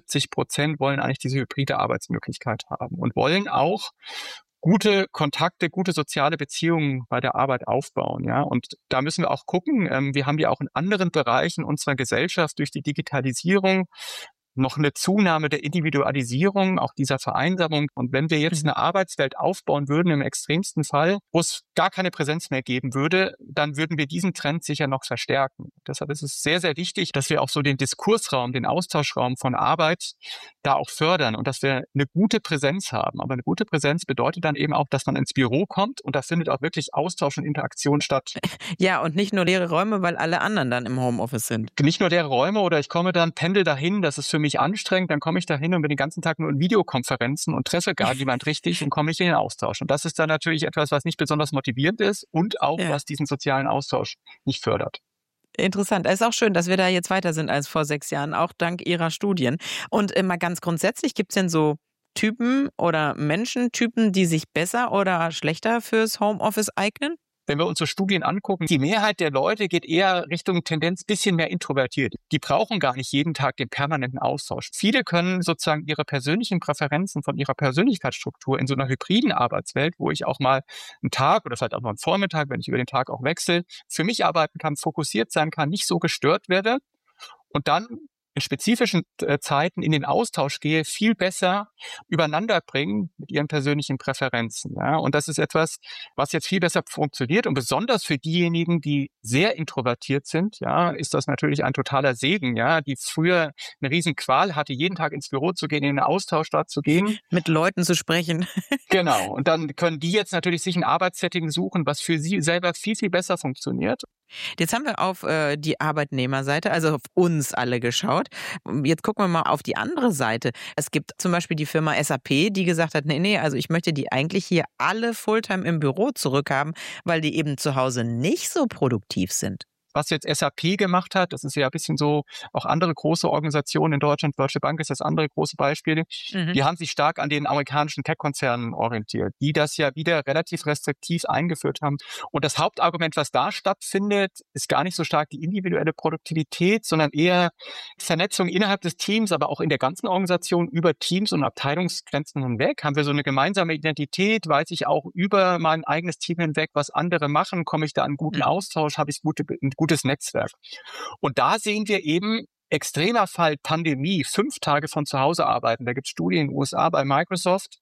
75% wollen eigentlich diese hybride Arbeitsmöglichkeit haben und wollen auch gute Kontakte, gute soziale Beziehungen bei der Arbeit aufbauen. Ja, und da müssen wir auch gucken. Wir haben ja auch in anderen Bereichen unserer Gesellschaft durch die Digitalisierung noch eine Zunahme der Individualisierung, auch dieser Vereinsamung. Und wenn wir jetzt eine Arbeitswelt aufbauen würden, im extremsten Fall, wo es gar keine Präsenz mehr geben würde, dann würden wir diesen Trend sicher noch verstärken. Deshalb ist es sehr, sehr wichtig, dass wir auch so den Diskursraum, den Austauschraum von Arbeit da auch fördern und dass wir eine gute Präsenz haben. Aber eine gute Präsenz bedeutet dann eben auch, dass man ins Büro kommt und da findet auch wirklich Austausch und Interaktion statt. Ja, und nicht nur leere Räume, weil alle anderen dann im Homeoffice sind. Nicht nur leere Räume oder ich komme dann, pendel dahin, das ist für mich anstrengend, dann komme ich dahin und bin den ganzen Tag nur in Videokonferenzen und treffe gar niemand richtig und komme nicht in den Austausch. Und das ist dann natürlich etwas, was nicht besonders motivierend ist und auch, was diesen sozialen Austausch nicht fördert. Interessant. Es ist auch schön, dass wir da jetzt weiter sind als vor 6 Jahren, auch dank Ihrer Studien. Und mal ganz grundsätzlich, gibt es denn so Typen oder Menschentypen, die sich besser oder schlechter fürs Homeoffice eignen? Wenn wir uns so Studien angucken, die Mehrheit der Leute geht eher Richtung Tendenz bisschen mehr introvertiert. Die brauchen gar nicht jeden Tag den permanenten Austausch. Viele können sozusagen ihre persönlichen Präferenzen von ihrer Persönlichkeitsstruktur in so einer hybriden Arbeitswelt, wo ich auch mal einen Tag oder vielleicht auch mal einen Vormittag, wenn ich über den Tag auch wechsle, für mich arbeiten kann, fokussiert sein kann, nicht so gestört werde und dann in spezifischen Zeiten in den Austausch gehe, viel besser übereinander bringen mit ihren persönlichen Präferenzen. Ja? Und das ist etwas, was jetzt viel besser funktioniert. Und besonders für diejenigen, die sehr introvertiert sind, ja, ist das natürlich ein totaler Segen, ja, die früher eine riesen Qual hatte, jeden Tag ins Büro zu gehen, in den Austausch da zu gehen. Mit Leuten zu sprechen. Genau. Und dann können die jetzt natürlich sich ein Arbeitssetting suchen, was für sie selber viel, viel besser funktioniert. Jetzt haben wir auf die Arbeitnehmerseite, also auf uns alle geschaut. Jetzt gucken wir mal auf die andere Seite. Es gibt zum Beispiel die Firma SAP, die gesagt hat, nee, also ich möchte die eigentlich hier alle Fulltime im Büro zurückhaben, weil die eben zu Hause nicht so produktiv sind. Was jetzt SAP gemacht hat, das ist ja ein bisschen so, auch andere große Organisationen in Deutschland, Deutsche Bank ist das andere große Beispiel, die haben sich stark an den amerikanischen Tech-Konzernen orientiert, die das ja wieder relativ restriktiv eingeführt haben. Und das Hauptargument, was da stattfindet, ist gar nicht so stark die individuelle Produktivität, sondern eher Vernetzung innerhalb des Teams, aber auch in der ganzen Organisation über Teams und Abteilungsgrenzen hinweg. Haben wir so eine gemeinsame Identität, weiß ich auch über mein eigenes Team hinweg, was andere machen, komme ich da an guten Austausch, habe ich ein gutes Netzwerk. Und da sehen wir eben, extremer Fall Pandemie, 5 Tage von zu Hause arbeiten. Da gibt es Studien in den USA bei Microsoft.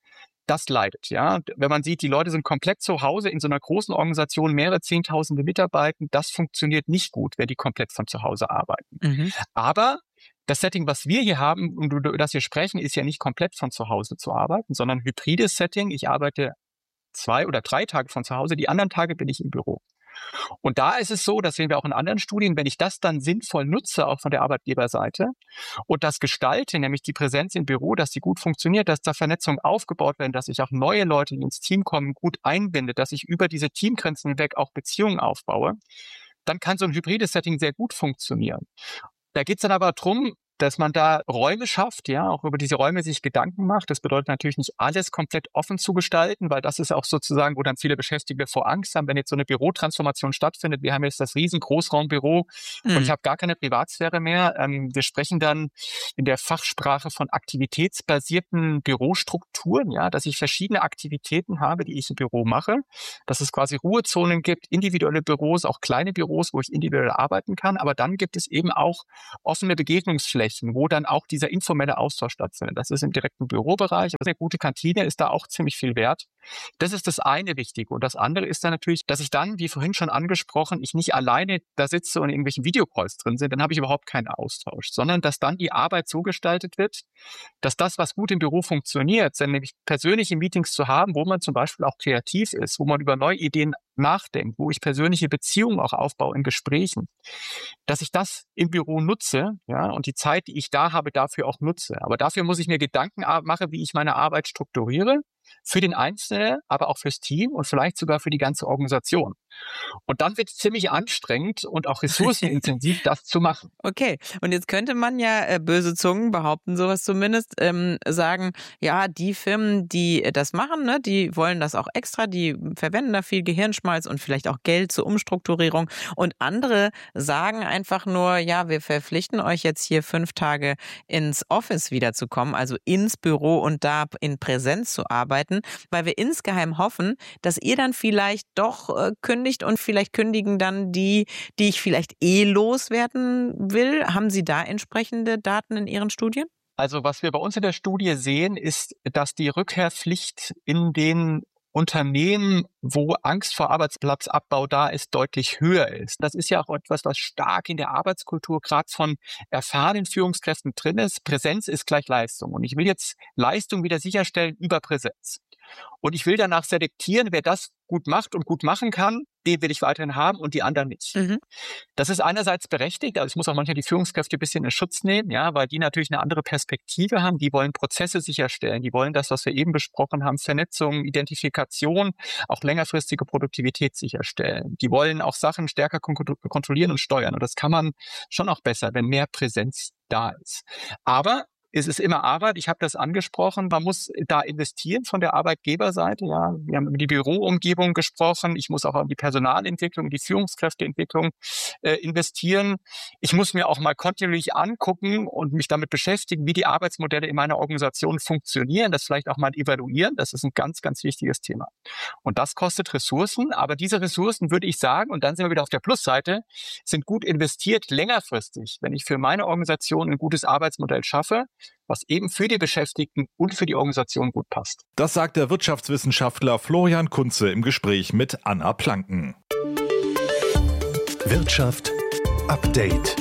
das leidet. Ja, wenn man sieht, die Leute sind komplett zu Hause in so einer großen Organisation, mehrere Zehntausende Mitarbeiter, das funktioniert nicht gut, wenn die komplett von zu Hause arbeiten. Aber das Setting, was wir hier haben und über das wir sprechen, ist ja nicht komplett von zu Hause zu arbeiten, sondern ein hybrides Setting. Ich arbeite 2 oder 3 Tage von zu Hause, die anderen Tage bin ich im Büro. Und da ist es so, das sehen wir auch in anderen Studien, wenn ich das dann sinnvoll nutze, auch von der Arbeitgeberseite, und das gestalte, nämlich die Präsenz im Büro, dass die gut funktioniert, dass da Vernetzungen aufgebaut werden, dass ich auch neue Leute, die ins Team kommen, gut einbinde, dass ich über diese Teamgrenzen hinweg auch Beziehungen aufbaue, dann kann so ein hybrides Setting sehr gut funktionieren. Da geht es dann aber darum, dass man da Räume schafft, ja, auch über diese Räume sich Gedanken macht. Das bedeutet natürlich nicht alles komplett offen zu gestalten, weil das ist auch sozusagen, wo dann viele Beschäftigte vor Angst haben, wenn jetzt so eine Bürotransformation stattfindet. Wir haben jetzt das riesen Großraumbüro und ich habe gar keine Privatsphäre mehr. Wir sprechen dann in der Fachsprache von aktivitätsbasierten Bürostrukturen, ja, dass ich verschiedene Aktivitäten habe, die ich im Büro mache, dass es quasi Ruhezonen gibt, individuelle Büros, auch kleine Büros, wo ich individuell arbeiten kann. Aber dann gibt es eben auch offene Begegnungsflächen, wo dann auch dieser informelle Austausch stattfindet. Das ist im direkten Bürobereich. Eine gute Kantine ist da auch ziemlich viel wert. Das ist das eine Wichtige. Und das andere ist dann natürlich, dass ich dann, wie vorhin schon angesprochen, ich nicht alleine da sitze und in irgendwelchen Videocalls drin sind, dann habe ich überhaupt keinen Austausch, sondern dass dann die Arbeit so gestaltet wird, dass das, was gut im Büro funktioniert, sind nämlich persönliche Meetings zu haben, wo man zum Beispiel auch kreativ ist, wo man über neue Ideen nachdenkt, wo ich persönliche Beziehungen auch aufbaue in Gesprächen, dass ich das im Büro nutze, ja, und die Zeit, die ich da habe, dafür auch nutze. Aber dafür muss ich mir Gedanken machen, wie ich meine Arbeit strukturiere, für den Einzelnen, aber auch fürs Team und vielleicht sogar für die ganze Organisation. Und dann wird es ziemlich anstrengend und auch ressourcenintensiv, das zu machen. Okay, und jetzt könnte man ja, böse Zungen behaupten, sowas zumindest, sagen, ja, die Firmen, die das machen, ne, die wollen das auch extra, die verwenden da viel Gehirnschmalz und vielleicht auch Geld zur Umstrukturierung. Und andere sagen einfach nur, ja, wir verpflichten euch jetzt hier 5 Tage ins Office wiederzukommen, also ins Büro und da in Präsenz zu arbeiten, weil wir insgeheim hoffen, dass ihr dann vielleicht doch kündigt und vielleicht kündigen dann die ich vielleicht loswerden will. Haben Sie da entsprechende Daten in Ihren Studien? Also was wir bei uns in der Studie sehen, ist, dass die Rückkehrpflicht in den Unternehmen, wo Angst vor Arbeitsplatzabbau da ist, deutlich höher ist. Das ist ja auch etwas, was stark in der Arbeitskultur gerade von erfahrenen Führungskräften drin ist. Präsenz ist gleich Leistung. Und ich will jetzt Leistung wieder sicherstellen über Präsenz. Und ich will danach selektieren, wer das gut macht und gut machen kann, den will ich weiterhin haben und die anderen nicht. Das ist einerseits berechtigt, also ich muss auch manchmal die Führungskräfte ein bisschen in Schutz nehmen, ja, weil die natürlich eine andere Perspektive haben, die wollen Prozesse sicherstellen, die wollen das, was wir eben besprochen haben, Vernetzung, Identifikation, auch längerfristige Produktivität sicherstellen. Die wollen auch Sachen stärker kontrollieren und steuern und das kann man schon auch besser, wenn mehr Präsenz da ist. Aber es ist immer Arbeit, ich habe das angesprochen, man muss da investieren von der Arbeitgeberseite. Ja, wir haben über die Büroumgebung gesprochen, ich muss auch an die Personalentwicklung, die Führungskräfteentwicklung investieren. Ich muss mir auch mal kontinuierlich angucken und mich damit beschäftigen, wie die Arbeitsmodelle in meiner Organisation funktionieren, das vielleicht auch mal evaluieren, das ist ein ganz, ganz wichtiges Thema. Und das kostet Ressourcen, aber diese Ressourcen, würde ich sagen, und dann sind wir wieder auf der Plusseite, sind gut investiert längerfristig, wenn ich für meine Organisation ein gutes Arbeitsmodell schaffe, was eben für die Beschäftigten und für die Organisation gut passt. Das sagt der Wirtschaftswissenschaftler Florian Kunze im Gespräch mit Anna Planken. Wirtschaft Update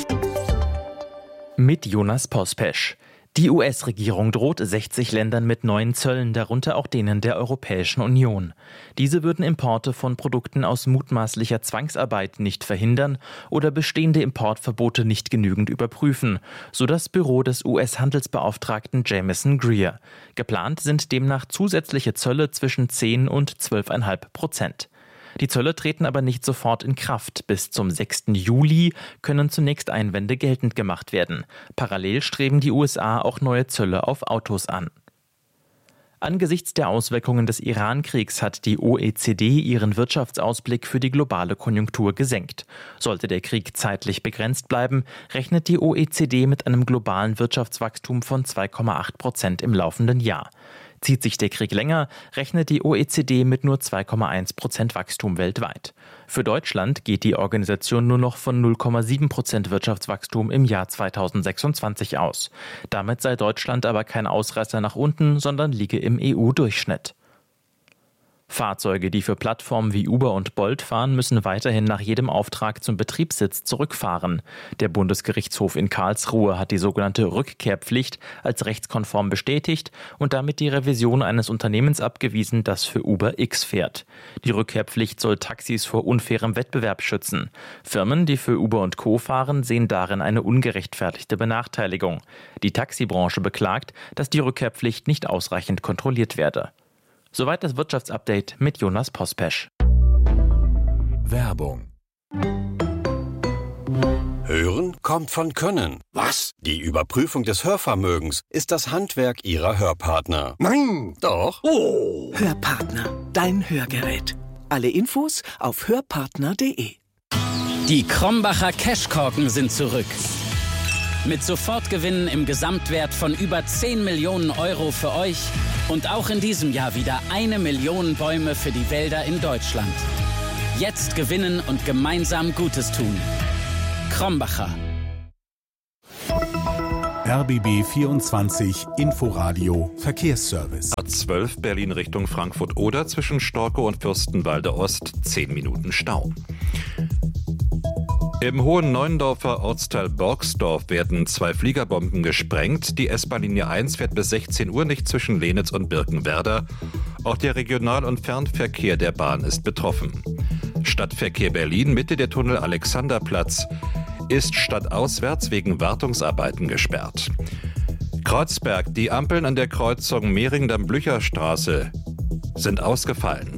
mit Jonas Pospesch. Die US-Regierung droht 60 Ländern mit neuen Zöllen, darunter auch denen der Europäischen Union. Diese würden Importe von Produkten aus mutmaßlicher Zwangsarbeit nicht verhindern oder bestehende Importverbote nicht genügend überprüfen, so das Büro des US-Handelsbeauftragten Jamieson Greer. Geplant sind demnach zusätzliche Zölle zwischen 10 und 12,5%. Die Zölle treten aber nicht sofort in Kraft. Bis zum 6. Juli können zunächst Einwände geltend gemacht werden. Parallel streben die USA auch neue Zölle auf Autos an. Angesichts der Auswirkungen des Iran-Kriegs hat die OECD ihren Wirtschaftsausblick für die globale Konjunktur gesenkt. Sollte der Krieg zeitlich begrenzt bleiben, rechnet die OECD mit einem globalen Wirtschaftswachstum von 2,8% im laufenden Jahr. Zieht sich der Krieg länger, rechnet die OECD mit nur 2,1% Wachstum weltweit. Für Deutschland geht die Organisation nur noch von 0,7% Wirtschaftswachstum im Jahr 2026 aus. Damit sei Deutschland aber kein Ausreißer nach unten, sondern liege im EU-Durchschnitt. Fahrzeuge, die für Plattformen wie Uber und Bolt fahren, müssen weiterhin nach jedem Auftrag zum Betriebssitz zurückfahren. Der Bundesgerichtshof in Karlsruhe hat die sogenannte Rückkehrpflicht als rechtskonform bestätigt und damit die Revision eines Unternehmens abgewiesen, das für Uber X fährt. Die Rückkehrpflicht soll Taxis vor unfairem Wettbewerb schützen. Firmen, die für Uber und Co. fahren, sehen darin eine ungerechtfertigte Benachteiligung. Die Taxibranche beklagt, dass die Rückkehrpflicht nicht ausreichend kontrolliert werde. Soweit das Wirtschaftsupdate mit Jonas Pospesch. Werbung. Hören kommt von Können. Was? Die Überprüfung des Hörvermögens ist das Handwerk Ihrer Hörpartner. Nein, doch. Oh. Hörpartner, dein Hörgerät. Alle Infos auf hörpartner.de. Die Krombacher Cashkorken sind zurück. Mit Sofortgewinnen im Gesamtwert von über 10 Millionen Euro für euch und auch in diesem Jahr wieder 1 Million Bäume für die Wälder in Deutschland. Jetzt gewinnen und gemeinsam Gutes tun. Krombacher. RBB 24 Inforadio Verkehrsservice. A12 Berlin Richtung Frankfurt-Oder zwischen Storkow und Fürstenwalde Ost 10 Minuten Stau. Im Hohen Neuendorfer Ortsteil Borgsdorf werden 2 Fliegerbomben gesprengt. Die S-Bahn-Linie 1 fährt bis 16 Uhr nicht zwischen Lenitz und Birkenwerder. Auch der Regional- und Fernverkehr der Bahn ist betroffen. Stadtverkehr Berlin, Mitte der Tunnel Alexanderplatz, ist stadtauswärts wegen Wartungsarbeiten gesperrt. Kreuzberg, die Ampeln an der Kreuzung Mehringdamm-Blücherstraße sind ausgefallen.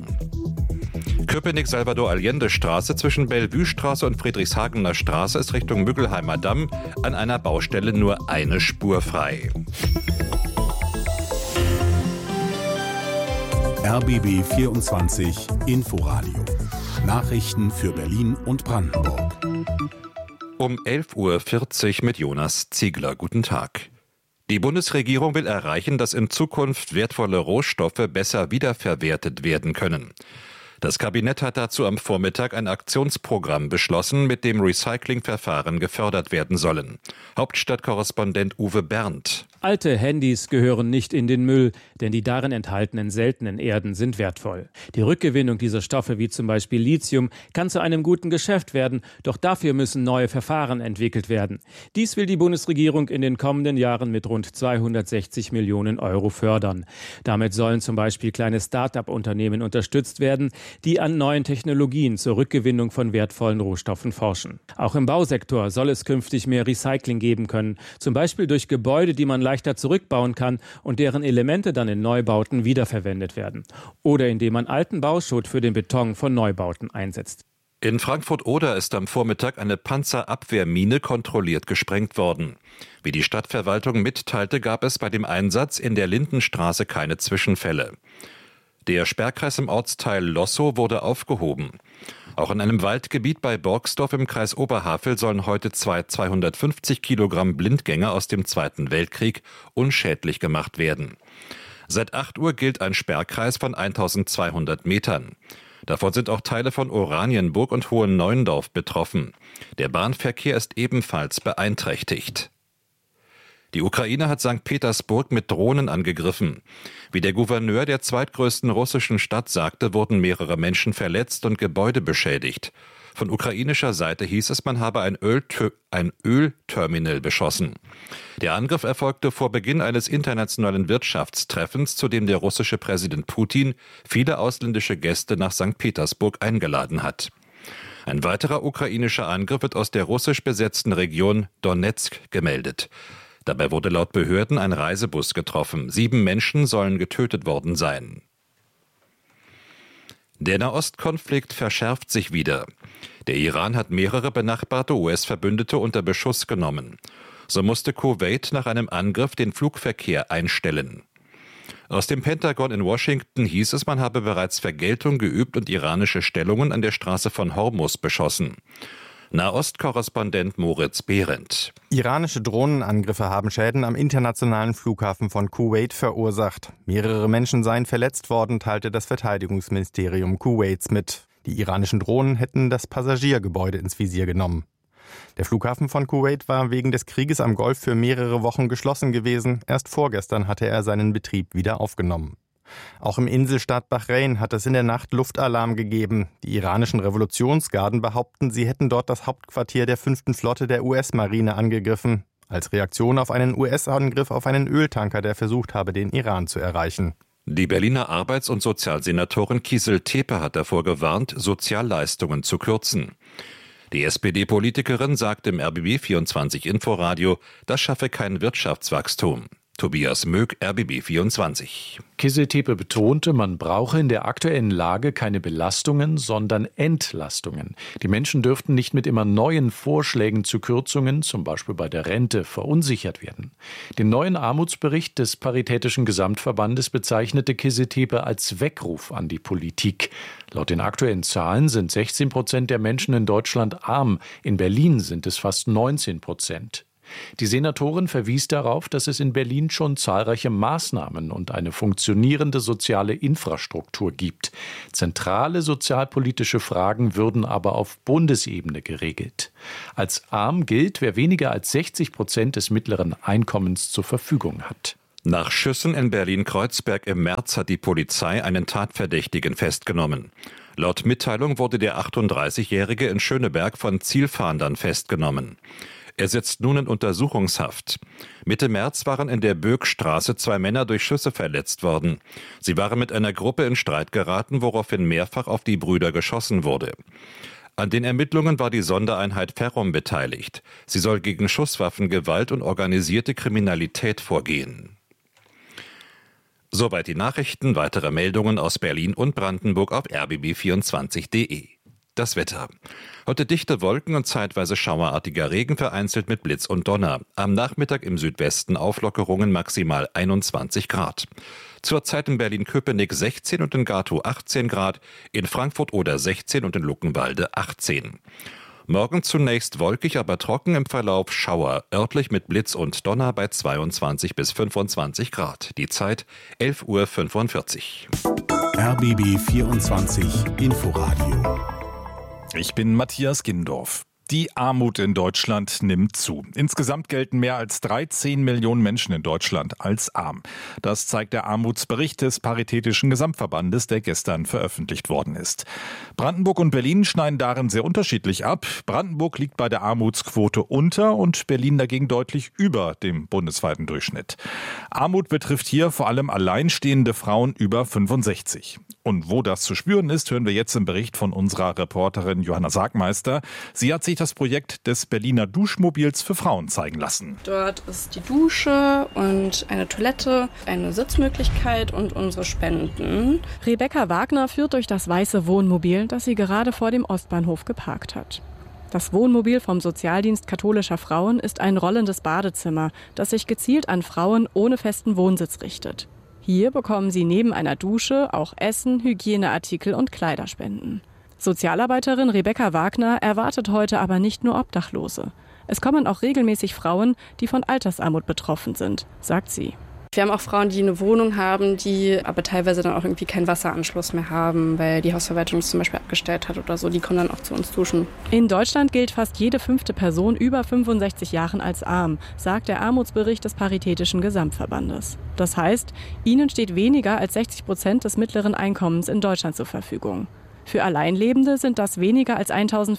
Köpenick-Salvador-Allende-Straße zwischen Bellevue-Straße und Friedrichshagener Straße ist Richtung Müggelheimer Damm an einer Baustelle nur eine Spur frei. RBB 24 Inforadio. Nachrichten für Berlin und Brandenburg. Um 11.40 Uhr mit Jonas Ziegler. Guten Tag. Die Bundesregierung will erreichen, dass in Zukunft wertvolle Rohstoffe besser wiederverwertet werden können. Das Kabinett hat dazu am Vormittag ein Aktionsprogramm beschlossen, mit dem Recyclingverfahren gefördert werden sollen. Hauptstadtkorrespondent Uwe Berndt. Alte Handys gehören nicht in den Müll, denn die darin enthaltenen seltenen Erden sind wertvoll. Die Rückgewinnung dieser Stoffe, wie zum Beispiel Lithium, kann zu einem guten Geschäft werden, doch dafür müssen neue Verfahren entwickelt werden. Dies will die Bundesregierung in den kommenden Jahren mit rund 260 Millionen Euro fördern. Damit sollen zum Beispiel kleine Start-up-Unternehmen unterstützt werden, die an neuen Technologien zur Rückgewinnung von wertvollen Rohstoffen forschen. Auch im Bausektor soll es künftig mehr Recycling geben können, zum Beispiel durch Gebäude, die man leichter zurückbauen kann und deren Elemente dann in Neubauten wiederverwendet werden. Oder indem man alten Bauschutt für den Beton von Neubauten einsetzt. In Frankfurt-Oder ist am Vormittag eine Panzerabwehrmine kontrolliert gesprengt worden. Wie die Stadtverwaltung mitteilte, gab es bei dem Einsatz in der Lindenstraße keine Zwischenfälle. Der Sperrkreis im Ortsteil Lossow wurde aufgehoben. Auch in einem Waldgebiet bei Borgsdorf im Kreis Oberhavel sollen heute 250 Kilogramm Blindgänger aus dem Zweiten Weltkrieg unschädlich gemacht werden. Seit 8 Uhr gilt ein Sperrkreis von 1200 Metern. Davon sind auch Teile von Oranienburg und Hohen Neuendorf betroffen. Der Bahnverkehr ist ebenfalls beeinträchtigt. Die Ukraine hat St. Petersburg mit Drohnen angegriffen. Wie der Gouverneur der zweitgrößten russischen Stadt sagte, wurden mehrere Menschen verletzt und Gebäude beschädigt. Von ukrainischer Seite hieß es, man habe ein Ölterminal beschossen. Der Angriff erfolgte vor Beginn eines internationalen Wirtschaftstreffens, zu dem der russische Präsident Putin viele ausländische Gäste nach St. Petersburg eingeladen hat. Ein weiterer ukrainischer Angriff wird aus der russisch besetzten Region Donezk gemeldet. Dabei wurde laut Behörden ein Reisebus getroffen. 7 Menschen sollen getötet worden sein. Der Nahostkonflikt verschärft sich wieder. Der Iran hat mehrere benachbarte US-Verbündete unter Beschuss genommen. So musste Kuwait nach einem Angriff den Flugverkehr einstellen. Aus dem Pentagon in Washington hieß es, man habe bereits Vergeltung geübt und iranische Stellungen an der Straße von Hormuz beschossen. Nahost-Korrespondent Moritz Behrendt. Iranische Drohnenangriffe haben Schäden am internationalen Flughafen von Kuwait verursacht. Mehrere Menschen seien verletzt worden, teilte das Verteidigungsministerium Kuwaits mit. Die iranischen Drohnen hätten das Passagiergebäude ins Visier genommen. Der Flughafen von Kuwait war wegen des Krieges am Golf für mehrere Wochen geschlossen gewesen. Erst vorgestern hatte er seinen Betrieb wieder aufgenommen. Auch im Inselstaat Bahrain hat es in der Nacht Luftalarm gegeben. Die iranischen Revolutionsgarden behaupten, sie hätten dort das Hauptquartier der 5. Flotte der US-Marine angegriffen. Als Reaktion auf einen US-Angriff auf einen Öltanker, der versucht habe, den Iran zu erreichen. Die Berliner Arbeits- und Sozialsenatorin Kiesel-Tepe hat davor gewarnt, Sozialleistungen zu kürzen. Die SPD-Politikerin sagt im RBB 24 Inforadio, das schaffe kein Wirtschaftswachstum. Tobias Möck, RBB 24. Kiesel-Tepe betonte, man brauche in der aktuellen Lage keine Belastungen, sondern Entlastungen. Die Menschen dürften nicht mit immer neuen Vorschlägen zu Kürzungen, zum Beispiel bei der Rente, verunsichert werden. Den neuen Armutsbericht des Paritätischen Gesamtverbandes bezeichnete Kiesel-Tepe als Weckruf an die Politik. Laut den aktuellen Zahlen sind 16% der Menschen in Deutschland arm. In Berlin sind es fast 19%. Die Senatorin verwies darauf, dass es in Berlin schon zahlreiche Maßnahmen und eine funktionierende soziale Infrastruktur gibt. Zentrale sozialpolitische Fragen würden aber auf Bundesebene geregelt. Als arm gilt, wer weniger als 60% des mittleren Einkommens zur Verfügung hat. Nach Schüssen in Berlin-Kreuzberg im März hat die Polizei einen Tatverdächtigen festgenommen. Laut Mitteilung wurde der 38-Jährige in Schöneberg von Zielfahndern festgenommen. Er sitzt nun in Untersuchungshaft. Mitte März waren in der Böckstraße 2 Männer durch Schüsse verletzt worden. Sie waren mit einer Gruppe in Streit geraten, woraufhin mehrfach auf die Brüder geschossen wurde. An den Ermittlungen war die Sondereinheit Ferrum beteiligt. Sie soll gegen Schusswaffengewalt und organisierte Kriminalität vorgehen. Soweit die Nachrichten. Weitere Meldungen aus Berlin und Brandenburg auf rbb24.de. Das Wetter. Heute dichte Wolken und zeitweise schauerartiger Regen, vereinzelt mit Blitz und Donner. Am Nachmittag im Südwesten Auflockerungen, maximal 21 Grad. Zurzeit in Berlin-Köpenick 16 und in Gatow 18 Grad, in Frankfurt oder 16 und in Luckenwalde 18. Morgen zunächst wolkig, aber trocken, im Verlauf Schauer, örtlich mit Blitz und Donner bei 22 bis 25 Grad. Die Zeit 11:45 Uhr. RBB 24 Inforadio. Ich bin Matthias Gindorf. Die Armut in Deutschland nimmt zu. Insgesamt gelten mehr als 13 Millionen Menschen in Deutschland als arm. Das zeigt der Armutsbericht des Paritätischen Gesamtverbandes, der gestern veröffentlicht worden ist. Brandenburg und Berlin schneiden darin sehr unterschiedlich ab. Brandenburg liegt bei der Armutsquote unter und Berlin dagegen deutlich über dem bundesweiten Durchschnitt. Armut betrifft hier vor allem alleinstehende Frauen über 65. Und wo das zu spüren ist, hören wir jetzt im Bericht von unserer Reporterin Johanna Sargmeister. Sie hat sich das Projekt des Berliner Duschmobils für Frauen zeigen lassen. Dort ist die Dusche und eine Toilette, eine Sitzmöglichkeit und unsere Spenden. Rebecca Wagner führt durch das weiße Wohnmobil, das sie gerade vor dem Ostbahnhof geparkt hat. Das Wohnmobil vom Sozialdienst katholischer Frauen ist ein rollendes Badezimmer, das sich gezielt an Frauen ohne festen Wohnsitz richtet. Hier bekommen sie neben einer Dusche auch Essen, Hygieneartikel und Kleiderspenden. Sozialarbeiterin Rebecca Wagner erwartet heute aber nicht nur Obdachlose. Es kommen auch regelmäßig Frauen, die von Altersarmut betroffen sind, sagt sie. Wir haben auch Frauen, die eine Wohnung haben, die aber teilweise dann auch irgendwie keinen Wasseranschluss mehr haben, weil die Hausverwaltung es zum Beispiel abgestellt hat oder so. Die kommen dann auch zu uns duschen. In Deutschland gilt fast jede 5. Person über 65 Jahren als arm, sagt der Armutsbericht des Paritätischen Gesamtverbandes. Das heißt, ihnen steht weniger als 60% des mittleren Einkommens in Deutschland zur Verfügung. Für Alleinlebende sind das weniger als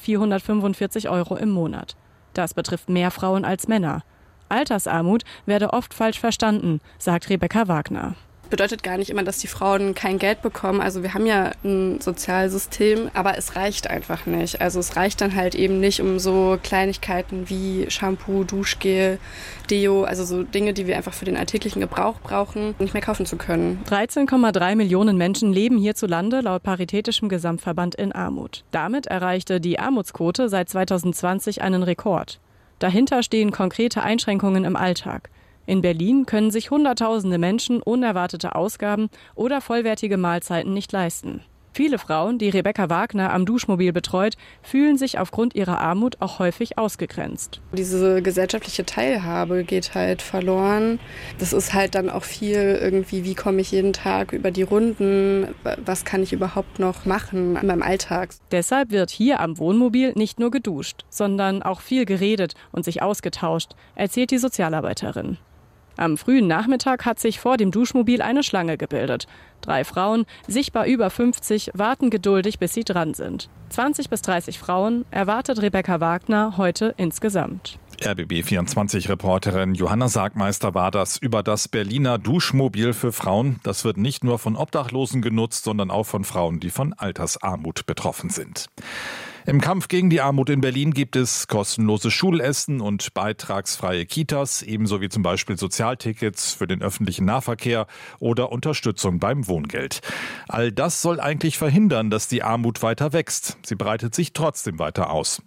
1.445 € im Monat. Das betrifft mehr Frauen als Männer. Altersarmut werde oft falsch verstanden, sagt Rebecca Wagner. Bedeutet gar nicht immer, dass die Frauen kein Geld bekommen. Also wir haben ja ein Sozialsystem, aber es reicht einfach nicht. Also es reicht dann halt eben nicht, um so Kleinigkeiten wie Shampoo, Duschgel, Deo, also so Dinge, die wir einfach für den alltäglichen Gebrauch brauchen, nicht mehr kaufen zu können. 13,3 Millionen Menschen leben hierzulande laut Paritätischem Gesamtverband in Armut. Damit erreichte die Armutsquote seit 2020 einen Rekord. Dahinter stehen konkrete Einschränkungen im Alltag. In Berlin können sich Hunderttausende Menschen unerwartete Ausgaben oder vollwertige Mahlzeiten nicht leisten. Viele Frauen, die Rebecca Wagner am Duschmobil betreut, fühlen sich aufgrund ihrer Armut auch häufig ausgegrenzt. Diese gesellschaftliche Teilhabe geht halt verloren. Das ist halt dann auch viel irgendwie, wie komme ich jeden Tag über die Runden, was kann ich überhaupt noch machen in meinem Alltag. Deshalb wird hier am Wohnmobil nicht nur geduscht, sondern auch viel geredet und sich ausgetauscht, erzählt die Sozialarbeiterin. Am frühen Nachmittag hat sich vor dem Duschmobil eine Schlange gebildet. 3 Frauen, sichtbar über 50, warten geduldig, bis sie dran sind. 20 bis 30 Frauen erwartet Rebecca Wagner heute insgesamt. RBB24-Reporterin Johanna Sargmeister war das über das Berliner Duschmobil für Frauen. Das wird nicht nur von Obdachlosen genutzt, sondern auch von Frauen, die von Altersarmut betroffen sind. Im Kampf gegen die Armut in Berlin gibt es kostenlose Schulessen und beitragsfreie Kitas, ebenso wie zum Beispiel Sozialtickets für den öffentlichen Nahverkehr oder Unterstützung beim Wohngeld. All das soll eigentlich verhindern, dass die Armut weiter wächst. Sie breitet sich trotzdem weiter aus.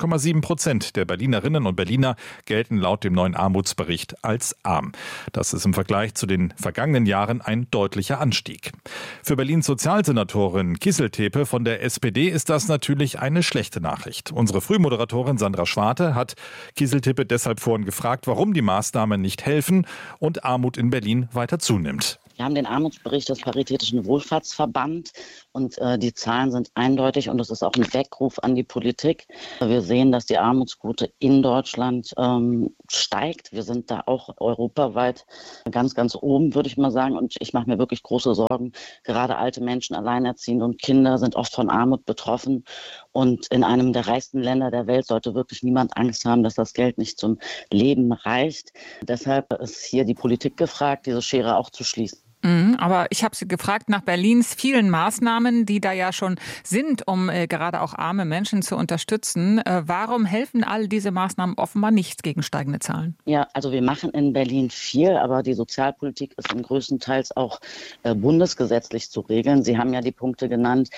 18,7% der Berlinerinnen und Berliner gelten laut dem neuen Armutsbericht als arm. Das ist im Vergleich zu den vergangenen Jahren ein deutlicher Anstieg. Für Berlins Sozialsenatorin Kieseltepe von der SPD ist das natürlich eine schlechte Nachricht. Unsere Frühmoderatorin Sandra Schwarte hat Kieseltepe deshalb vorhin gefragt, warum die Maßnahmen nicht helfen und Armut in Berlin weiter zunimmt. Wir haben den Armutsbericht des Paritätischen Wohlfahrtsverband und die Zahlen sind eindeutig und es ist auch ein Weckruf an die Politik. Wir sehen, dass die Armutsquote in Deutschland steigt. Wir sind da auch europaweit ganz, ganz oben, würde ich mal sagen. Und ich mache mir wirklich große Sorgen. Gerade alte Menschen, Alleinerziehende und Kinder sind oft von Armut betroffen. Und in einem der reichsten Länder der Welt sollte wirklich niemand Angst haben, dass das Geld nicht zum Leben reicht. Deshalb ist hier die Politik gefragt, diese Schere auch zu schließen. Aber ich habe Sie gefragt nach Berlins vielen Maßnahmen, die da ja schon sind, um gerade auch arme Menschen zu unterstützen. Warum helfen all diese Maßnahmen offenbar nicht gegen steigende Zahlen? Ja, also wir machen in Berlin viel, aber die Sozialpolitik ist größtenteils auch bundesgesetzlich zu regeln. Sie haben ja die Punkte genannt.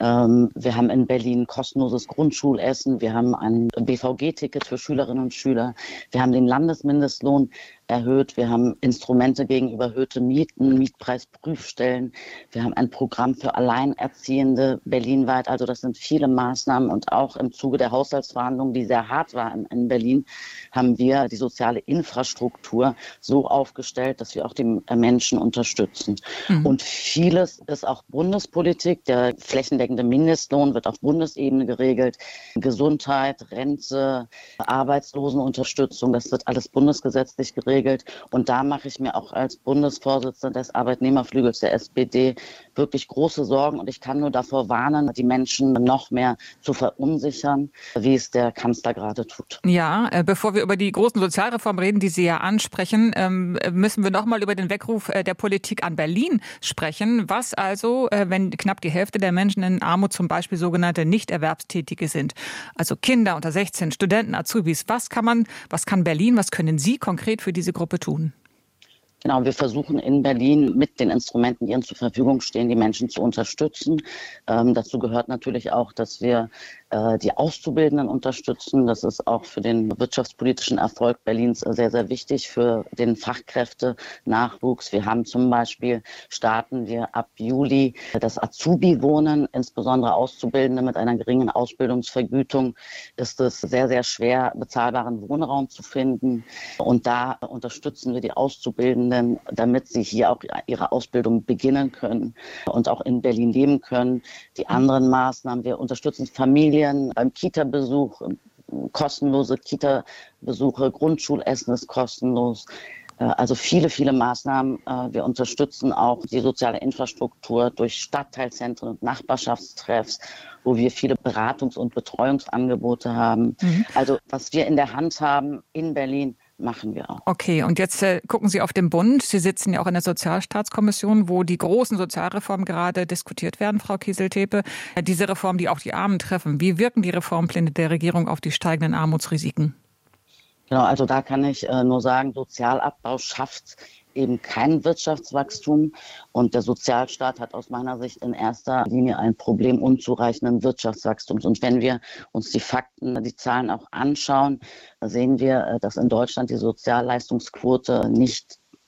Wir haben in Berlin kostenloses Grundschulessen. Wir haben ein BVG-Ticket für Schülerinnen und Schüler. Wir haben den Landesmindestlohn erhöht. Wir haben Instrumente gegen überhöhte Mieten, Mietpreisprüfstellen. Wir haben ein Programm für Alleinerziehende berlinweit. Also das sind viele Maßnahmen. Und auch im Zuge der Haushaltsverhandlungen, die sehr hart waren in Berlin, haben wir die soziale Infrastruktur so aufgestellt, dass wir auch die Menschen unterstützen. Und vieles ist auch Bundespolitik. Der flächendeckende Mindestlohn wird auf Bundesebene geregelt. Gesundheit, Rente, Arbeitslosenunterstützung, das wird alles bundesgesetzlich geregelt. Und da mache ich mir auch als Bundesvorsitzende des Arbeitnehmerflügels der SPD wirklich große Sorgen. Und ich kann nur davor warnen, die Menschen noch mehr zu verunsichern, wie es der Kanzler gerade tut. Ja, bevor wir über die großen Sozialreformen reden, die Sie ja ansprechen, müssen wir noch mal über den Weckruf der Politik an Berlin sprechen. Was also, wenn knapp die Hälfte der Menschen in Armut zum Beispiel sogenannte Nichterwerbstätige sind? Also Kinder unter 16, Studenten, Azubis. Was kann Berlin, was können Sie konkret für diese Gruppe tun? Genau, wir versuchen in Berlin mit den Instrumenten, die uns zur Verfügung stehen, die Menschen zu unterstützen. Dazu gehört natürlich auch, dass wir die Auszubildenden unterstützen. Das ist auch für den wirtschaftspolitischen Erfolg Berlins sehr, sehr wichtig, für den Fachkräftenachwuchs. Wir haben zum Beispiel, starten wir ab Juli das Azubi-Wohnen, insbesondere Auszubildende mit einer geringen Ausbildungsvergütung ist es sehr, sehr schwer, bezahlbaren Wohnraum zu finden. Und da unterstützen wir die Auszubildenden, damit sie hier auch ihre Ausbildung beginnen können und auch in Berlin leben können. Die anderen Maßnahmen, wir unterstützen Familien beim Kita-Besuch, kostenlose Kita-Besuche, Grundschulessen ist kostenlos. Also viele, viele Maßnahmen. Wir unterstützen auch die soziale Infrastruktur durch Stadtteilzentren und Nachbarschaftstreffs, wo wir viele Beratungs- und Betreuungsangebote haben. Also was wir in der Hand haben in Berlin, machen wir auch. Okay, und jetzt gucken Sie auf den Bund. Sie sitzen ja auch in der Sozialstaatskommission, wo die großen Sozialreformen gerade diskutiert werden, Frau Kieseltepe. Diese Reformen, die auch die Armen treffen. Wie wirken die Reformpläne der Regierung auf die steigenden Armutsrisiken? Genau, also da kann ich nur sagen, Sozialabbau schafft eben kein Wirtschaftswachstum und der Sozialstaat hat aus meiner Sicht in erster Linie ein Problem unzureichenden Wirtschaftswachstums. Und wenn wir uns die Fakten, die Zahlen auch anschauen, sehen wir, dass in Deutschland die Sozialleistungsquote nicht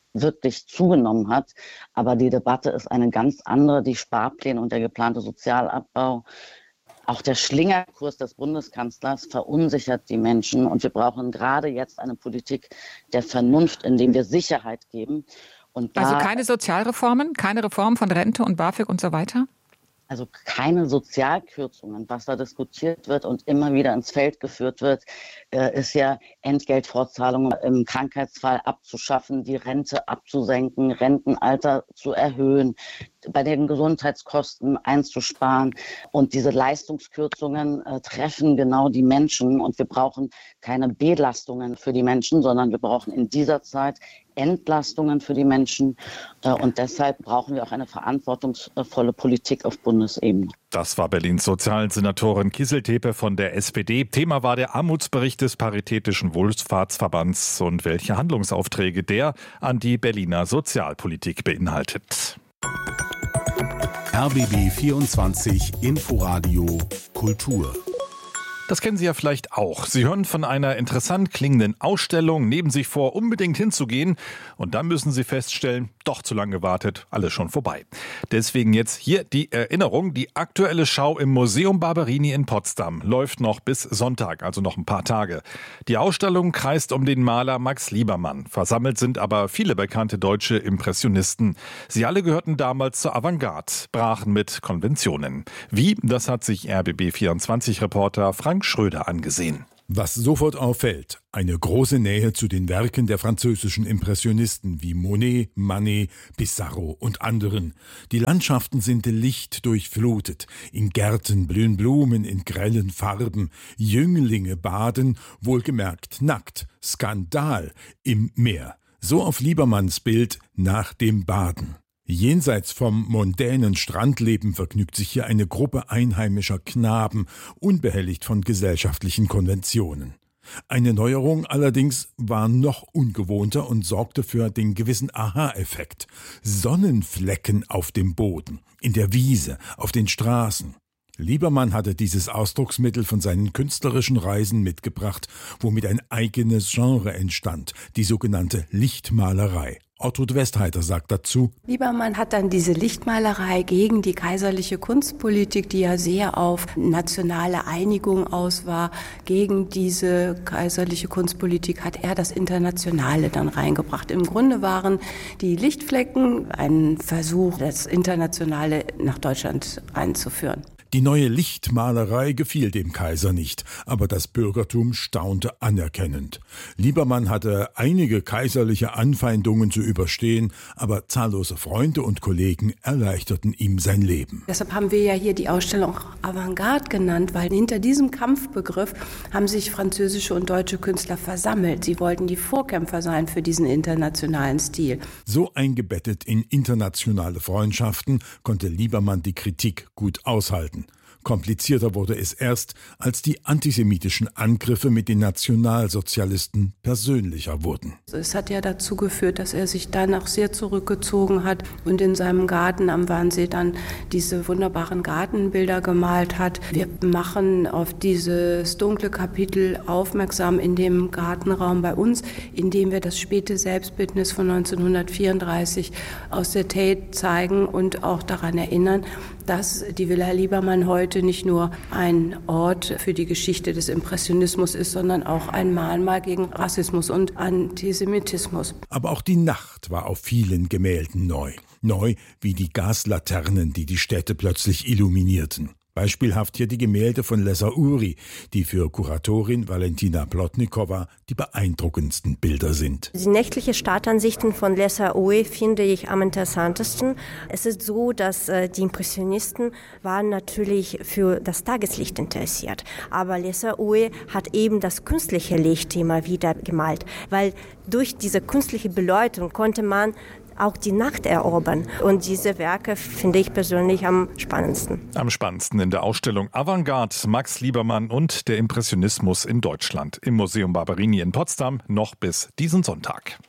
wirklich zugenommen hat. Aber die Debatte ist eine ganz andere. Die Sparpläne und der geplante Sozialabbau, auch der Schlingerkurs des Bundeskanzlers verunsichert die Menschen. Und wir brauchen gerade jetzt eine Politik der Vernunft, indem wir Sicherheit geben. Und also keine Sozialreformen, keine Reform von Rente und BAföG und so weiter? Also keine Sozialkürzungen. Was da diskutiert wird und immer wieder ins Feld geführt wird, ist ja Entgeltfortzahlungen im Krankheitsfall abzuschaffen, die Rente abzusenken, Rentenalter zu erhöhen, bei den Gesundheitskosten einzusparen. Und diese Leistungskürzungen treffen genau die Menschen. Und wir brauchen keine Belastungen für die Menschen, sondern wir brauchen in dieser Zeit Entlastungen für die Menschen. Und deshalb brauchen wir auch eine verantwortungsvolle Politik auf Bundesebene. Das war Berlins Sozialsenatorin Kieseltepe von der SPD. Thema war der Armutsbericht des Paritätischen Wohlfahrtsverbands und welche Handlungsaufträge der an die Berliner Sozialpolitik beinhaltet. RBB 24 Inforadio Kultur. Das kennen Sie ja vielleicht auch. Sie hören von einer interessant klingenden Ausstellung, nehmen sich vor, unbedingt hinzugehen. Und dann müssen Sie feststellen, doch zu lange gewartet, alles schon vorbei. Deswegen jetzt hier die Erinnerung. Die aktuelle Schau im Museum Barberini in Potsdam läuft noch bis Sonntag, also noch ein paar Tage. Die Ausstellung kreist um den Maler Max Liebermann. Versammelt sind aber viele bekannte deutsche Impressionisten. Sie alle gehörten damals zur Avantgarde, brachen mit Konventionen. Wie? Das hat sich RBB24-Reporter Frank Schröder angesehen. Was sofort auffällt, eine große Nähe zu den Werken der französischen Impressionisten wie Monet, Manet, Pissarro und anderen. Die Landschaften sind licht durchflutet. In Gärten blühen Blumen in grellen Farben. Jünglinge baden, wohlgemerkt nackt. Skandal im Meer. So auf Liebermanns Bild nach dem Baden. Jenseits vom mondänen Strandleben vergnügt sich hier eine Gruppe einheimischer Knaben, unbehelligt von gesellschaftlichen Konventionen. Eine Neuerung allerdings war noch ungewohnter und sorgte für den gewissen Aha-Effekt. Sonnenflecken auf dem Boden, in der Wiese, auf den Straßen. Liebermann hatte dieses Ausdrucksmittel von seinen künstlerischen Reisen mitgebracht, womit ein eigenes Genre entstand, die sogenannte Lichtmalerei. Ortrud Westheiter sagt dazu: Liebermann hat dann diese Lichtmalerei gegen die kaiserliche Kunstpolitik, die ja sehr auf nationale Einigung aus war, gegen diese kaiserliche Kunstpolitik hat er das Internationale dann reingebracht. Im Grunde waren die Lichtflecken ein Versuch, das Internationale nach Deutschland einzuführen. Die neue Lichtmalerei gefiel dem Kaiser nicht, aber das Bürgertum staunte anerkennend. Liebermann hatte einige kaiserliche Anfeindungen zu überstehen, aber zahllose Freunde und Kollegen erleichterten ihm sein Leben. Deshalb haben wir ja hier die Ausstellung Avantgarde genannt, weil hinter diesem Kampfbegriff haben sich französische und deutsche Künstler versammelt. Sie wollten die Vorkämpfer sein für diesen internationalen Stil. So eingebettet in internationale Freundschaften konnte Liebermann die Kritik gut aushalten. Komplizierter wurde es erst, als die antisemitischen Angriffe mit den Nationalsozialisten persönlicher wurden. Es hat ja dazu geführt, dass er sich dann auch sehr zurückgezogen hat und in seinem Garten am Wannsee dann diese wunderbaren Gartenbilder gemalt hat. Wir machen auf dieses dunkle Kapitel aufmerksam in dem Gartenraum bei uns, indem wir das späte Selbstbildnis von 1934 aus der Tate zeigen und auch daran erinnern, dass die Villa Liebermann heute nicht nur ein Ort für die Geschichte des Impressionismus ist, sondern auch ein Mahnmal gegen Rassismus und Antisemitismus. Aber auch die Nacht war auf vielen Gemälden neu. Neu wie die Gaslaternen, die die Städte plötzlich illuminierten. Beispielhaft hier die Gemälde von Lessa Uri, die für Kuratorin Valentina Plotnikowa die beeindruckendsten Bilder sind. Die nächtliche Stadtansichten von Lessa Uri finde ich am interessantesten. Es ist so, dass die Impressionisten waren natürlich für das Tageslicht interessiert. Aber Lessa Uri hat eben das künstliche Licht immer wieder gemalt, weil durch diese künstliche Beleuchtung konnte man auch die Nacht erobern. Und diese Werke finde ich persönlich am spannendsten. Am spannendsten in der Ausstellung Avantgarde, Max Liebermann und der Impressionismus in Deutschland im Museum Barberini in Potsdam noch bis diesen Sonntag.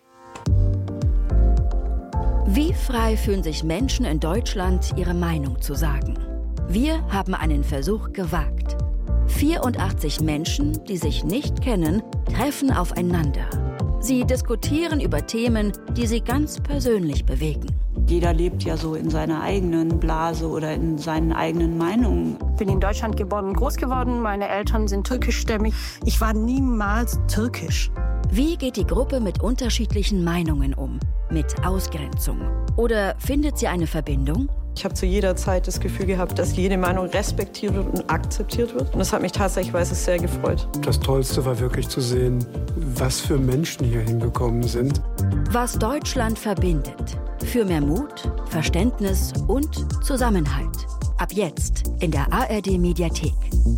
Wie frei fühlen sich Menschen in Deutschland, ihre Meinung zu sagen? Wir haben einen Versuch gewagt. 84 Menschen, die sich nicht kennen, treffen aufeinander. Sie diskutieren über Themen, die sie ganz persönlich bewegen. Jeder lebt ja so in seiner eigenen Blase oder in seinen eigenen Meinungen. Ich bin in Deutschland geboren und groß geworden. Meine Eltern sind türkischstämmig. Ich war niemals türkisch. Wie geht die Gruppe mit unterschiedlichen Meinungen um? Mit Ausgrenzung? Oder findet sie eine Verbindung? Ich habe zu jeder Zeit das Gefühl gehabt, dass jede Meinung respektiert wird und akzeptiert wird. Und das hat mich tatsächlich, weil es sehr gefreut. Das Tollste war wirklich zu sehen, was für Menschen hier hingekommen sind. Was Deutschland verbindet. Für mehr Mut, Verständnis und Zusammenhalt. Ab jetzt in der ARD-Mediathek.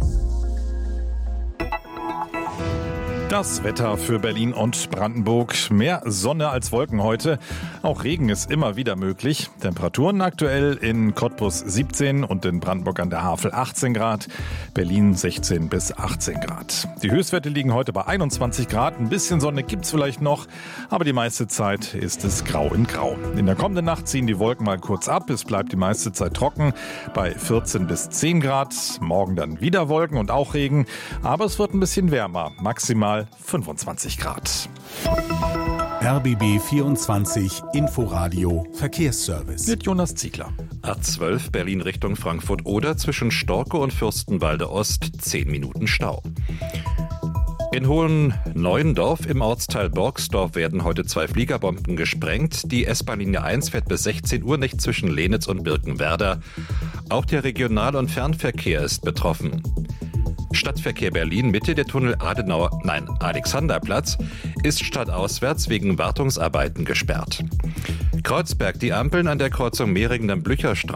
Das Wetter für Berlin und Brandenburg. Mehr Sonne als Wolken heute. Auch Regen ist immer wieder möglich. Temperaturen aktuell in Cottbus 17 und in Brandenburg an der Havel 18 Grad. Berlin 16 bis 18 Grad. Die Höchstwerte liegen heute bei 21 Grad. Ein bisschen Sonne gibt's vielleicht noch, aber die meiste Zeit ist es grau in grau. In der kommenden Nacht ziehen die Wolken mal kurz ab. Es bleibt die meiste Zeit trocken bei 14 bis 10 Grad. Morgen dann wieder Wolken und auch Regen. Aber es wird ein bisschen wärmer. Maximal 25 Grad. RBB 24 Inforadio Verkehrsservice. Mit Jonas Ziegler. A12 Berlin Richtung Frankfurt-Oder zwischen Storke und Fürstenwalde Ost 10 Minuten Stau. In Hohen-Neuendorf im Ortsteil Borgsdorf werden heute 2 Fliegerbomben gesprengt. Die S-Bahn-Linie 1 fährt bis 16 Uhr nicht zwischen Lenitz und Birkenwerder. Auch der Regional- und Fernverkehr ist betroffen. Stadtverkehr Berlin Mitte, der Tunnel Alexanderplatz ist stadtauswärts wegen Wartungsarbeiten gesperrt. Kreuzberg, die Ampeln an der Kreuzung Mehringen-Blücherstraße